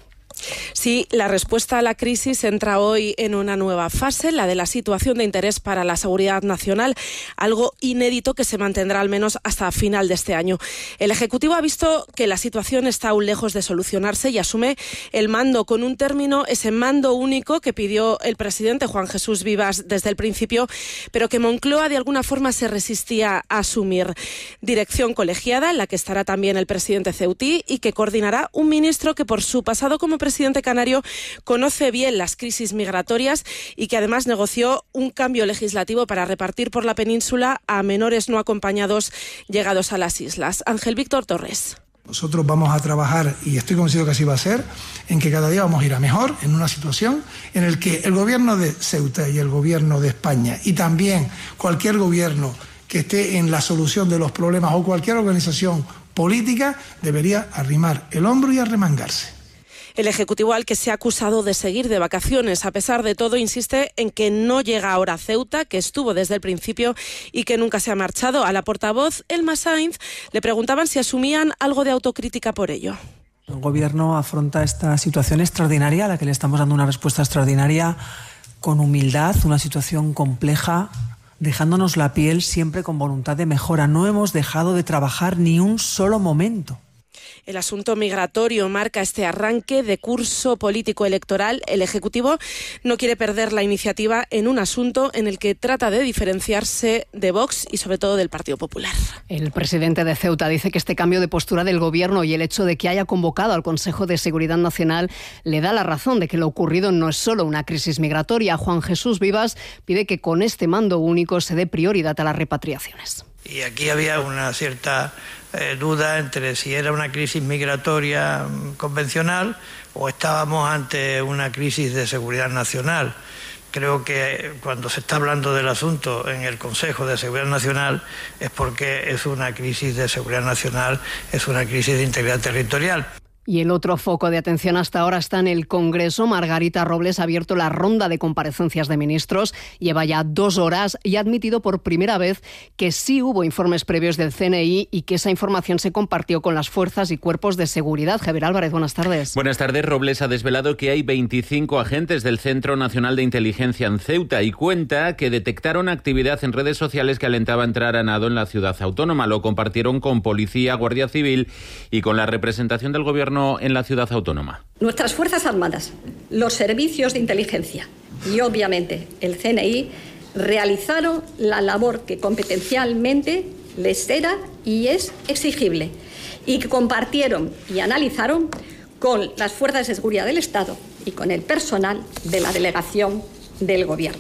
Sí, la respuesta a la crisis entra hoy en una nueva fase, la de la situación de interés para la seguridad nacional, algo inédito que se mantendrá al menos hasta final de este año. El Ejecutivo ha visto que la situación está aún lejos de solucionarse y asume el mando con un término, ese mando único que pidió el presidente Juan Jesús Vivas desde el principio, pero que Moncloa de alguna forma se resistía a asumir. Dirección colegiada en la que estará también el presidente ceutí y que coordinará un ministro que por su pasado como presidente canario conoce bien las crisis migratorias y que además negoció un cambio legislativo para repartir por la península a menores no acompañados llegados a las islas. Ángel Víctor Torres. Nosotros vamos a trabajar, y estoy convencido que así va a ser, en que cada día vamos a ir a mejor en una situación en la que el gobierno de Ceuta y el gobierno de España y también cualquier gobierno que esté en la solución de los problemas o cualquier organización política debería arrimar el hombro y arremangarse. El Ejecutivo, al que se ha acusado de seguir de vacaciones, a pesar de todo, insiste en que no llega ahora a Ceuta, que estuvo desde el principio y que nunca se ha marchado. A la portavoz, Elma Sainz, le preguntaban si asumían algo de autocrítica por ello. El Gobierno afronta esta situación extraordinaria, a la que le estamos dando una respuesta extraordinaria, con humildad, una situación compleja, dejándonos la piel siempre con voluntad de mejora. No hemos dejado de trabajar ni un solo momento. El asunto migratorio marca este arranque de curso político electoral. El Ejecutivo no quiere perder la iniciativa en un asunto en el que trata de diferenciarse de Vox y sobre todo del Partido Popular. El presidente de Ceuta dice que este cambio de postura del Gobierno y el hecho de que haya convocado al Consejo de Seguridad Nacional le da la razón de que lo ocurrido no es solo una crisis migratoria. Juan Jesús Vivas pide que con este mando único se dé prioridad a las repatriaciones. Y aquí había una cierta duda entre si era una crisis migratoria convencional o estábamos ante una crisis de seguridad nacional. Creo que cuando se está hablando del asunto en el Consejo de Seguridad Nacional es porque es una crisis de seguridad nacional, es una crisis de integridad territorial. Y el otro foco de atención hasta ahora está en el Congreso. Margarita Robles ha abierto la ronda de comparecencias de ministros. Lleva ya 2 horas y ha admitido por primera vez que sí hubo informes previos del CNI y que esa información se compartió con las fuerzas y cuerpos de seguridad. Javier Álvarez, buenas tardes. Buenas tardes. Robles ha desvelado que hay 25 agentes del Centro Nacional de Inteligencia en Ceuta y cuenta que detectaron actividad en redes sociales que alentaba a entrar a nado en la ciudad autónoma. Lo compartieron con policía, Guardia Civil y con la representación del Gobierno en la ciudad autónoma. Nuestras Fuerzas Armadas, los servicios de inteligencia y obviamente el CNI realizaron la labor que competencialmente les era y es exigible y que compartieron y analizaron con las fuerzas de seguridad del Estado y con el personal de la delegación del Gobierno.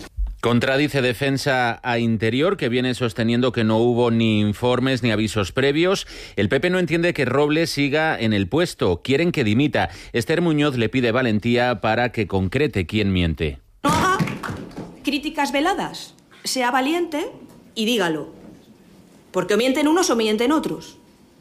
Contradice Defensa a Interior, que viene sosteniendo que no hubo ni informes ni avisos previos. El PP no entiende que Robles siga en el puesto. Quieren que dimita. Esther Muñoz le pide valentía para que concrete quién miente. No haga críticas veladas. Sea valiente y dígalo. Porque o mienten unos o mienten otros.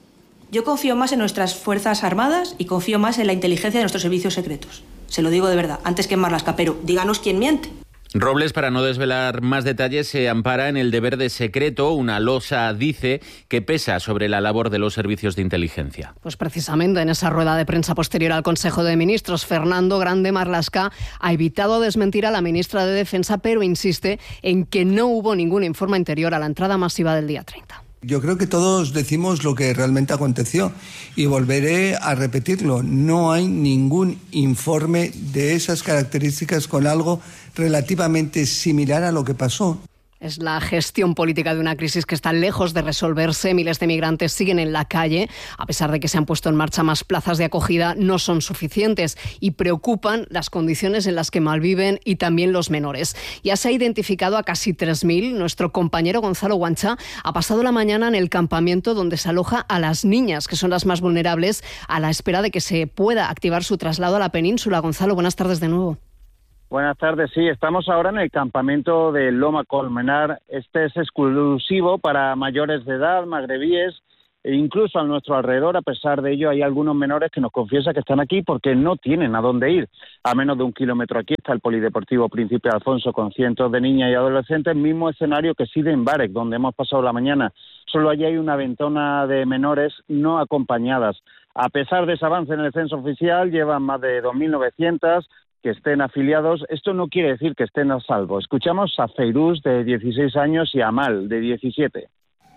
Yo confío más en nuestras Fuerzas Armadas y confío más en la inteligencia de nuestros servicios secretos. Se lo digo de verdad, antes que en Marlaska, pero díganos quién miente. Robles, para no desvelar más detalles, se ampara en el deber de secreto. Una losa, dice, que pesa sobre la labor de los servicios de inteligencia. Pues precisamente en esa rueda de prensa posterior al Consejo de Ministros, Fernando Grande Marlaska ha evitado desmentir a la ministra de Defensa, pero insiste en que no hubo ningún informe anterior a la entrada masiva del día 30. Yo creo que todos decimos lo que realmente aconteció y volveré a repetirlo. No hay ningún informe de esas características con algo relativamente similar a lo que pasó. Es la gestión política de una crisis que está lejos de resolverse. Miles de migrantes siguen en la calle. A pesar de que se han puesto en marcha más plazas de acogida, no son suficientes y preocupan las condiciones en las que malviven y también los menores. Ya se ha identificado a casi 3.000. Nuestro compañero Gonzalo Guancha ha pasado la mañana en el campamento donde se aloja a las niñas, que son las más vulnerables, a la espera de que se pueda activar su traslado a la península. Gonzalo, buenas tardes de nuevo. Buenas tardes, sí, estamos ahora en el campamento de Loma Colmenar. Este es exclusivo para mayores de edad, magrebíes, e incluso a nuestro alrededor. A pesar de ello, hay algunos menores que nos confiesan que están aquí porque no tienen a dónde ir. A menos de 1 kilómetro aquí está el Polideportivo Príncipe Alfonso con cientos de niñas y adolescentes, mismo escenario que Side en Barek, donde hemos pasado la mañana. Solo allí hay una ventana de menores no acompañadas. A pesar de ese avance en el censo oficial, llevan más de 2.900 que estén afiliados. Esto no quiere decir que estén a salvo. Escuchamos a Feiruz, de 16 años, y a Amal, de 17.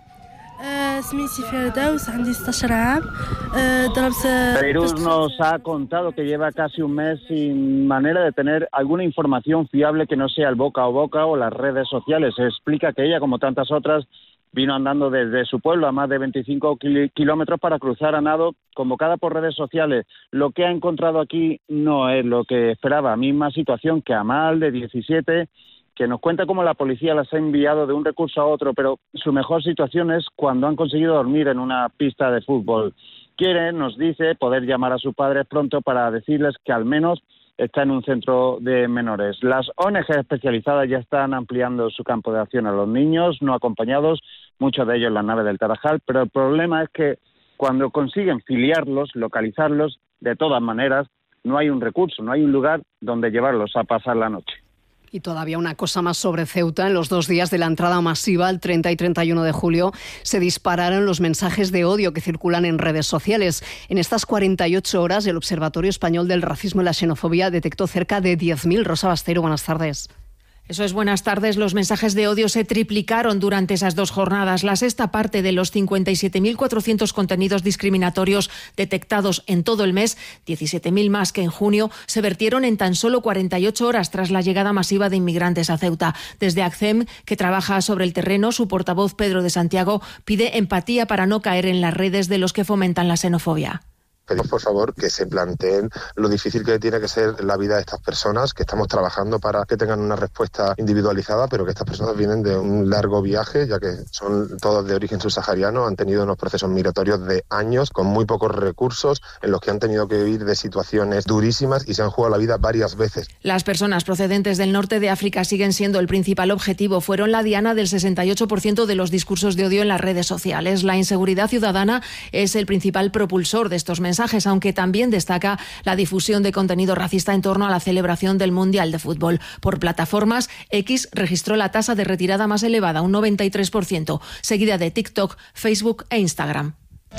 Feiruz nos ha contado que lleva casi un mes sin manera de tener alguna información fiable que no sea el boca a boca o las redes sociales. Explica que ella, como tantas otras, vino andando desde su pueblo a más de 25 kilómetros para cruzar a nado, convocada por redes sociales. Lo que ha encontrado aquí no es lo que esperaba. Misma situación que Amal, de 17, que nos cuenta cómo la policía las ha enviado de un recurso a otro, pero su mejor situación es cuando han conseguido dormir en una pista de fútbol. Quiere, nos dice, poder llamar a sus padres pronto para decirles que al menos está en un centro de menores. Las ONG especializadas ya están ampliando su campo de acción a los niños no acompañados, muchos de ellos en la nave del Tarajal, pero el problema es que cuando consiguen filiarlos, localizarlos, de todas maneras, no hay un recurso, no hay un lugar donde llevarlos a pasar la noche. Y todavía una cosa más sobre Ceuta. En los 2 días de la entrada masiva, el 30 y 31 de julio, se dispararon los mensajes de odio que circulan en redes sociales. En estas 48 horas, el Observatorio Español del Racismo y la Xenofobia detectó cerca de 10.000. Rosa Bastero, buenas tardes. Eso es, buenas tardes. Los mensajes de odio se triplicaron durante esas 2 jornadas. La sexta parte de los 57.400 contenidos discriminatorios detectados en todo el mes, 17.000 más que en junio, se vertieron en tan solo 48 horas tras la llegada masiva de inmigrantes a Ceuta. Desde ACCEM, que trabaja sobre el terreno, su portavoz Pedro de Santiago pide empatía para no caer en las redes de los que fomentan la xenofobia. Pedimos, por favor, que se planteen lo difícil que tiene que ser la vida de estas personas, que estamos trabajando para que tengan una respuesta individualizada, pero que estas personas vienen de un largo viaje, ya que son todos de origen subsahariano, han tenido unos procesos migratorios de años, con muy pocos recursos, en los que han tenido que vivir de situaciones durísimas y se han jugado la vida varias veces. Las personas procedentes del norte de África siguen siendo el principal objetivo. Fueron la diana del 68% de los discursos de odio en las redes sociales. La inseguridad ciudadana es el principal propulsor de estos mensajes, aunque también destaca la difusión de contenido racista en torno a la celebración del Mundial de Fútbol. Por plataformas, X registró la tasa de retirada más elevada, un 93%, seguida de TikTok, Facebook e Instagram.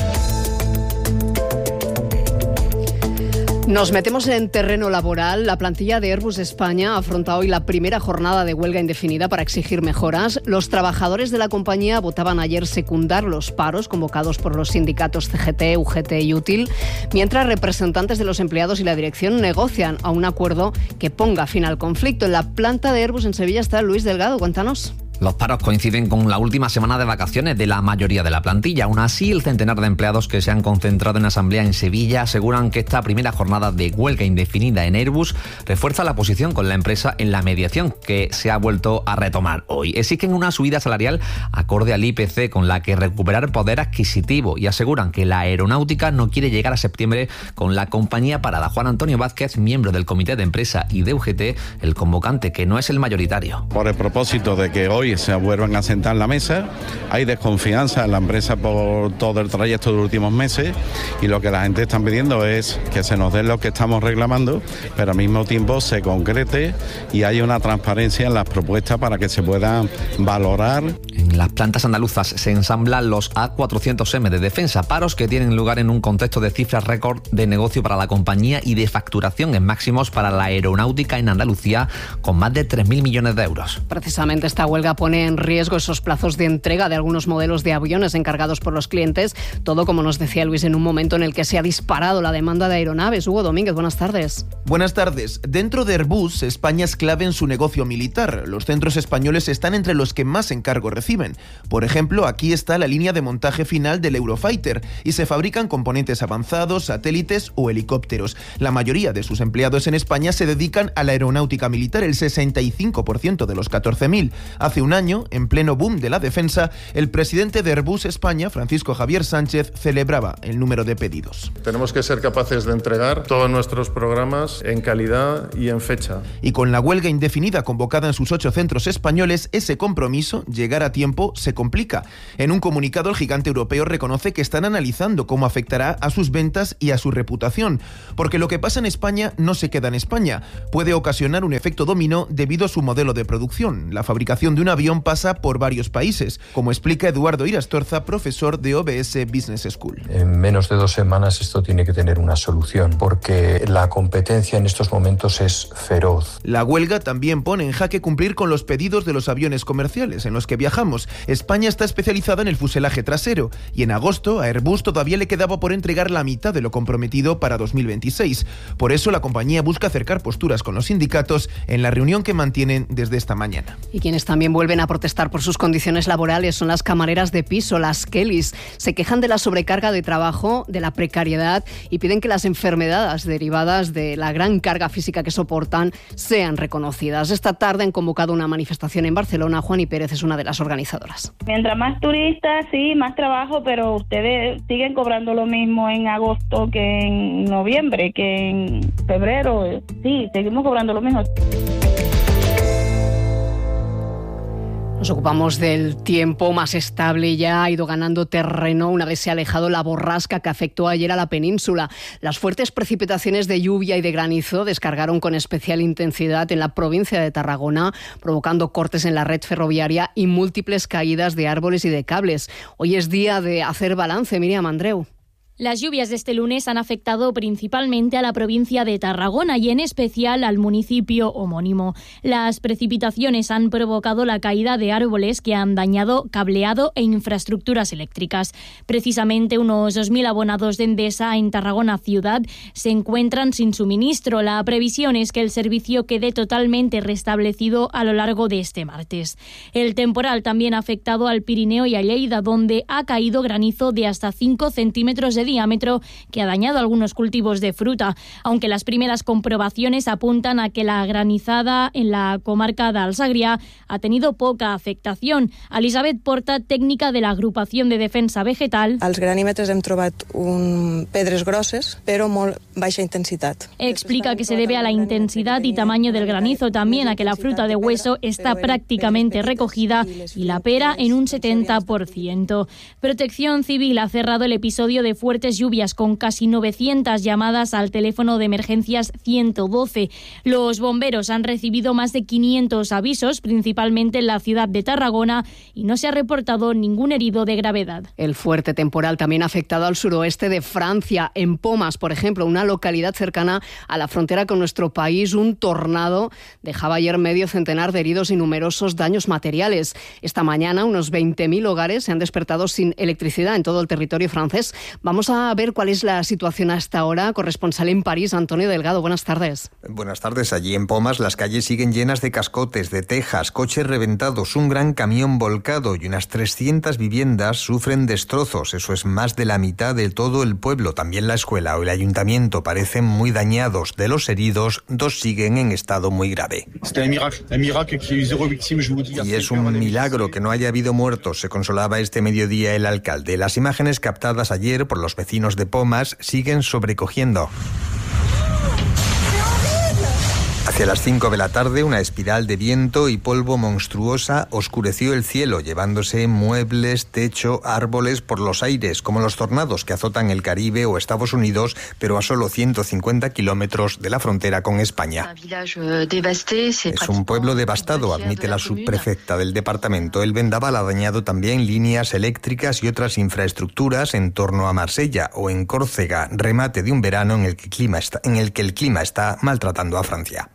Nos metemos en terreno laboral. La plantilla de Airbus España afronta hoy la primera jornada de huelga indefinida para exigir mejoras. Los trabajadores de la compañía votaban ayer secundar los paros convocados por los sindicatos CGT, UGT y Útil, mientras representantes de los empleados y la dirección negocian a un acuerdo que ponga fin al conflicto. En la planta de Airbus en Sevilla está Luis Delgado. Cuéntanos. Los paros coinciden con la última semana de vacaciones de la mayoría de la plantilla. Aún así, el centenar de empleados que se han concentrado en asamblea en Sevilla aseguran que esta primera jornada de huelga indefinida en Airbus refuerza la posición con la empresa en la mediación, que se ha vuelto a retomar hoy. Exigen una subida salarial acorde al IPC con la que recuperar poder adquisitivo y aseguran que la aeronáutica no quiere llegar a septiembre con la compañía parada. Juan Antonio Vázquez, miembro del comité de empresa y de UGT, el convocante, que no es el mayoritario. Por el propósito de que hoy se vuelvan a sentar en la mesa, hay desconfianza en la empresa por todo el trayecto de los últimos meses y lo que la gente está pidiendo es que se nos dé lo que estamos reclamando, pero al mismo tiempo se concrete y haya una transparencia en las propuestas para que se puedan valorar. En las plantas andaluzas se ensamblan los A400M de defensa, paros que tienen lugar en un contexto de cifras récord de negocio para la compañía y de facturación en máximos para la aeronáutica en Andalucía, con más de 3.000 millones de euros. Precisamente esta huelga pone en riesgo esos plazos de entrega de algunos modelos de aviones encargados por los clientes. Todo, como nos decía Luis, en un momento en el que se ha disparado la demanda de aeronaves. Hugo Domínguez, buenas tardes. Buenas tardes. Dentro de Airbus, España es clave en su negocio militar. Los centros españoles están entre los que más encargo reciben. Por ejemplo, aquí está la línea de montaje final del Eurofighter y se fabrican componentes avanzados, satélites o helicópteros. La mayoría de sus empleados en España se dedican a la aeronáutica militar, el 65% de los 14.000. Hace un año, en pleno boom de la defensa, el presidente de Airbus España, Francisco Javier Sánchez, celebraba el número de pedidos. Tenemos que ser capaces de entregar todos nuestros programas en calidad y en fecha. Y con la huelga indefinida convocada en sus 8 centros españoles, ese compromiso, llegar a tiempo, se complica. En un comunicado, el gigante europeo reconoce que están analizando cómo afectará a sus ventas y a su reputación, porque lo que pasa en España no se queda en España. Puede ocasionar un efecto dominó debido a su modelo de producción. La fabricación de un avión pasa por varios países, como explica Eduardo Irastorza, profesor de OBS Business School. En menos de 2 semanas esto tiene que tener una solución, porque la competencia en estos momentos es feroz. La huelga también pone en jaque cumplir con los pedidos de los aviones comerciales en los que viajamos. España está especializada en el fuselaje trasero y en agosto a Airbus todavía le quedaba por entregar la mitad de lo comprometido para 2026. Por eso la compañía busca acercar posturas con los sindicatos en la reunión que mantienen desde esta mañana. Y quienes también vuelven a protestar por sus condiciones laborales son las camareras de piso, las Kellys. Se quejan de la sobrecarga de trabajo, de la precariedad y piden que las enfermedades derivadas de la gran carga física que soportan sean reconocidas. Esta tarde han convocado una manifestación en Barcelona. Juani Pérez es una de las organizadoras. Mientras más turistas, sí, más trabajo, pero ustedes siguen cobrando lo mismo en agosto que en noviembre, que en febrero. Sí, seguimos cobrando lo mismo. Nos ocupamos del tiempo más estable. Ya ha ido ganando terreno una vez se ha alejado la borrasca que afectó ayer a la península. Las fuertes precipitaciones de lluvia y de granizo descargaron con especial intensidad en la provincia de Tarragona, provocando cortes en la red ferroviaria y múltiples caídas de árboles y de cables. Hoy es día de hacer balance, Miriam Andreu. Las lluvias de este lunes han afectado principalmente a la provincia de Tarragona y en especial al municipio homónimo. Las precipitaciones han provocado la caída de árboles que han dañado cableado e infraestructuras eléctricas. Precisamente unos 2.000 abonados de Endesa en Tarragona ciudad se encuentran sin suministro. La previsión es que el servicio quede totalmente restablecido a lo largo de este martes. El temporal también ha afectado al Pirineo y a Lleida, donde ha caído granizo de hasta 5 centímetros de diámetro que ha dañado algunos cultivos de fruta, aunque las primeras comprobaciones apuntan a que la granizada en la comarca de Alsagria ha tenido poca afectación. Elisabet Porta, tècnica de l'agrupació de defensa vegetal. Als granímetres hem trobat pedres grosses, però molt baixa intensitat. Explica que se debe a la intensidad y tamaño del granizo, también a que la fruta de hueso está prácticamente recogida y la pera en un 70%. Protección Civil ha cerrado el episodio de fuertes lluvias con casi 900 llamadas al teléfono de emergencias 112. Los bomberos han recibido más de 500 avisos, principalmente en la ciudad de Tarragona, y no se ha reportado ningún herido de gravedad. El fuerte temporal también ha afectado al suroeste de Francia. En Pomas, por ejemplo, una localidad cercana a la frontera con nuestro país, un tornado dejaba ayer medio centenar de heridos y numerosos daños materiales. Esta mañana unos 20.000 hogares se han despertado sin electricidad en todo el territorio francés. Vamos Vamos a ver cuál es la situación hasta ahora. Corresponsal en París, Antonio Delgado, buenas tardes. Buenas tardes. Allí en Pomas las calles siguen llenas de cascotes, de tejas, coches reventados, un gran camión volcado y unas 300 viviendas sufren destrozos. Eso es más de la mitad de todo el pueblo. También la escuela o el ayuntamiento parecen muy dañados. De los heridos, 2 siguen en estado muy grave. Y es un milagro que no haya habido muertos, se consolaba este mediodía el alcalde. Las imágenes captadas ayer por los vecinos de Pomas siguen sobrecogiendo. Hacia las 5 de la tarde, una espiral de viento y polvo monstruosa oscureció el cielo, llevándose muebles, techo, árboles por los aires, como los tornados que azotan el Caribe o Estados Unidos, pero a solo 150 kilómetros de la frontera con España. Es un pueblo devastado, admite la subprefecta del departamento. El vendaval ha dañado también líneas eléctricas y otras infraestructuras en torno a Marsella o en Córcega, remate de un verano en el que el clima está maltratando a Francia.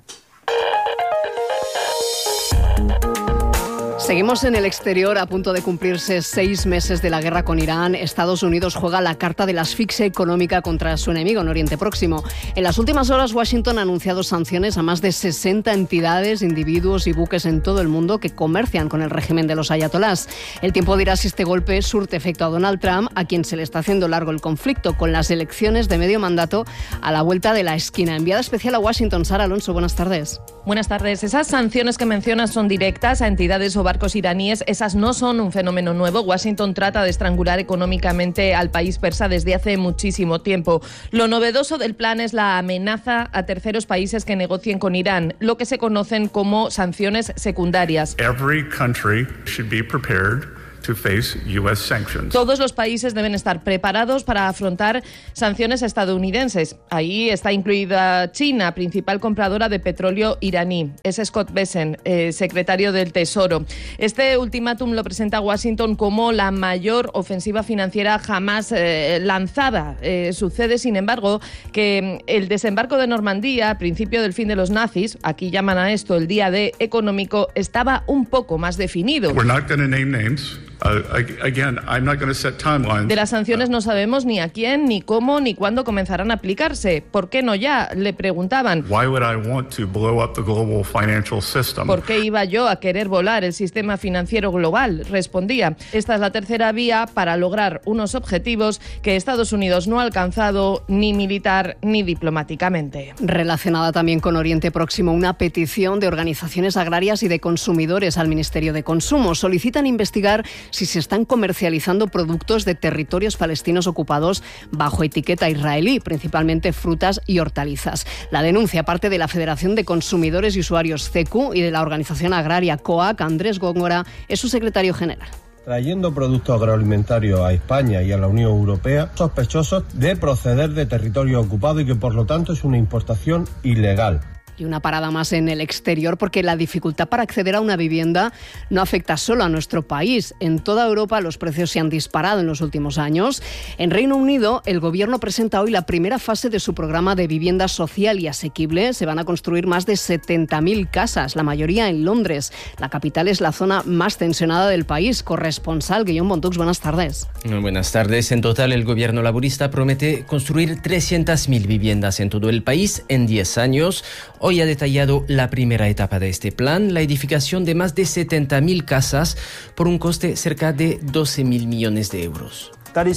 Seguimos en el exterior. A punto de cumplirse 6 meses de la guerra con Irán, Estados Unidos juega la carta de la asfixia económica contra su enemigo en Oriente Próximo. En las últimas horas, Washington ha anunciado sanciones a más de 60 entidades, individuos y buques en todo el mundo que comercian con el régimen de los ayatolás. El tiempo dirá si este golpe surte efecto a Donald Trump, a quien se le está haciendo largo el conflicto, con las elecciones de medio mandato a la vuelta de la esquina. Enviada especial a Washington, Sara Alonso, buenas tardes. Buenas tardes. Esas sanciones que mencionas son directas a entidades o barcos iraníes. Esas no son un fenómeno nuevo. Washington trata de estrangular económicamente al país persa desde hace muchísimo tiempo. Lo novedoso del plan es la amenaza a terceros países que negocien con Irán, lo que se conocen como sanciones secundarias. Every country should be prepared to face US sanctions. Todos los países deben estar preparados para afrontar sanciones estadounidenses. Ahí está incluida China, principal compradora de petróleo iraní. Es Scott Bessent, secretario del Tesoro. Este ultimátum lo presenta Washington como la mayor ofensiva financiera jamás lanzada. Sucede, sin embargo, que el desembarco de Normandía, a principio del fin de los nazis, aquí llaman a esto el día D económico, estaba un poco más definido. We're not going to name names. Again, I'm not going to set timelines. De las sanciones no sabemos ni a quién, ni cómo, ni cuándo comenzarán a aplicarse. ¿Por qué no ya? Le preguntaban. Why would I want to blow up the global financial system? ¿Por qué iba yo a querer volar el sistema financiero global? Respondía. Esta es la tercera vía para lograr unos objetivos que Estados Unidos no ha alcanzado ni militar ni diplomáticamente. Relacionada también con Oriente Próximo, una petición de organizaciones agrarias y de consumidores al Ministerio de Consumo. Solicitan investigar si se están comercializando productos de territorios palestinos ocupados bajo etiqueta israelí, principalmente frutas y hortalizas. La denuncia parte de la Federación de Consumidores y Usuarios CECU y de la organización agraria COAC. Andrés Góngora es su secretario general. Trayendo productos agroalimentarios a España y a la Unión Europea sospechosos de proceder de territorio ocupado y que por lo tanto es una importación ilegal. Y una parada más en el exterior, porque la dificultad para acceder a una vivienda no afecta solo a nuestro país. En toda Europa los precios se han disparado en los últimos años. En Reino Unido, el gobierno presenta hoy la primera fase de su programa de vivienda social y asequible. Se van a construir más de 70.000 casas, la mayoría en Londres. La capital es la zona más tensionada del país. Corresponsal Guillaume Montux, buenas tardes. Buenas tardes. En total, el gobierno laborista promete construir 300.000 viviendas en todo el país en 10 años. Hoy ha detallado la primera etapa de este plan, la edificación de más de 70.000 casas por un coste cerca de 12.000 millones de euros. El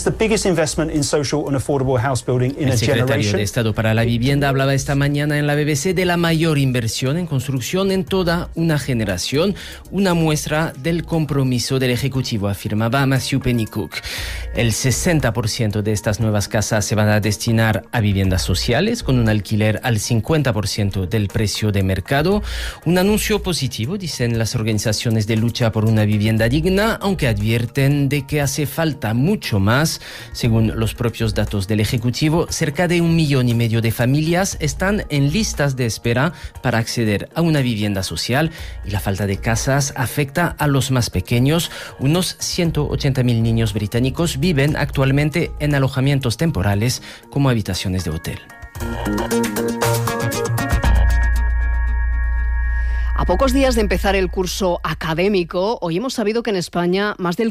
secretario de Estado para la Vivienda hablaba esta mañana en la BBC de la mayor inversión en construcción en toda una generación, una muestra del compromiso del Ejecutivo, afirmaba Matthew Pennycook. El 60% de estas nuevas casas se van a destinar a viviendas sociales, con un alquiler al 50% del precio de mercado. Un anuncio positivo, dicen las organizaciones de lucha por una vivienda digna, aunque advierten de que hace falta mucho más. Según los propios datos del Ejecutivo, cerca de 1,5 millones de familias están en listas de espera para acceder a una vivienda social y la falta de casas afecta a los más pequeños. Unos 180.000 niños británicos viven actualmente en alojamientos temporales como habitaciones de hotel. A pocos días de empezar el curso académico, hoy hemos sabido que en España más del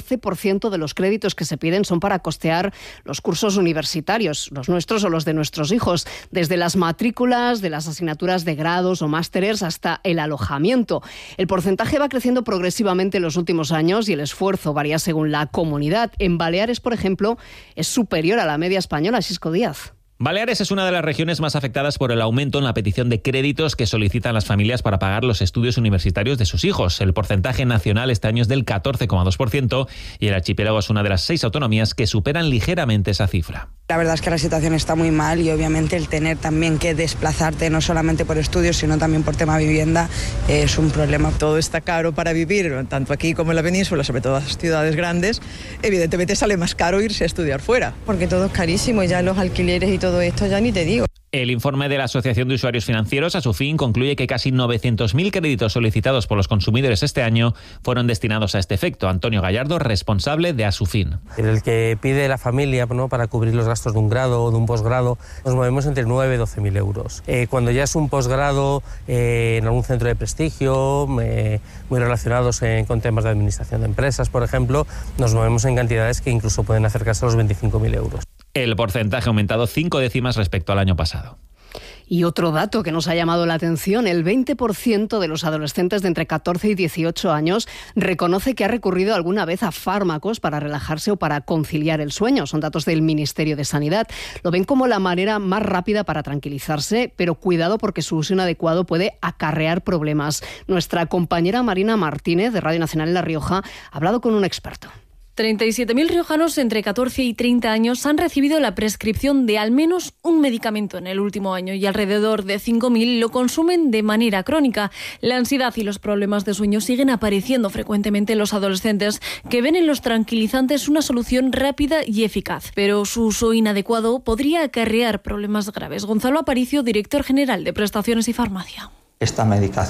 14% de los créditos que se piden son para costear los cursos universitarios, los nuestros o los de nuestros hijos, desde las matrículas de las asignaturas de grados o másteres hasta el alojamiento. El porcentaje va creciendo progresivamente en los últimos años y el esfuerzo varía según la comunidad. En Baleares, por ejemplo, es superior a la media española. Xisco Díaz. Baleares es una de las regiones más afectadas por el aumento en la petición de créditos que solicitan las familias para pagar los estudios universitarios de sus hijos. El porcentaje nacional este año es del 14,2% y el archipiélago es una de las 6 autonomías que superan ligeramente esa cifra. La verdad es que la situación está muy mal y obviamente el tener también que desplazarte no solamente por estudios sino también por tema vivienda es un problema. Todo está caro para vivir, tanto aquí como en la península, sobre todo en las ciudades grandes. Evidentemente sale más caro irse a estudiar fuera. Porque todo es carísimo, ya los alquileres y todo esto ya ni te digo. El informe de la Asociación de Usuarios Financieros, a su fin, concluye que casi 900.000 créditos solicitados por los consumidores este año fueron destinados a este efecto. Antonio Gallardo, responsable de Asufin. El que pide la familia, ¿no?, para cubrir los gastos de un grado o de un posgrado, nos movemos entre 9.000 y 12.000 euros. Cuando ya es un posgrado en algún centro de prestigio, muy relacionados con temas de administración de empresas, por ejemplo, nos movemos en cantidades que incluso pueden acercarse a los 25.000 euros. El porcentaje ha aumentado 5 décimas respecto al año pasado. Y otro dato que nos ha llamado la atención, el 20% de los adolescentes de entre 14 y 18 años reconoce que ha recurrido alguna vez a fármacos para relajarse o para conciliar el sueño. Son datos del Ministerio de Sanidad. Lo ven como la manera más rápida para tranquilizarse, pero cuidado porque su uso inadecuado puede acarrear problemas. Nuestra compañera Marina Martínez, de Radio Nacional en La Rioja, ha hablado con un experto. 37.000 riojanos entre 14 y 30 años han recibido la prescripción de al menos un medicamento en el último año y alrededor de 5.000 lo consumen de manera crónica. La ansiedad y los problemas de sueño siguen apareciendo frecuentemente en los adolescentes que ven en los tranquilizantes una solución rápida y eficaz, pero su uso inadecuado podría acarrear problemas graves. Gonzalo Aparicio, director general de Prestaciones y Farmacia. Esta medicación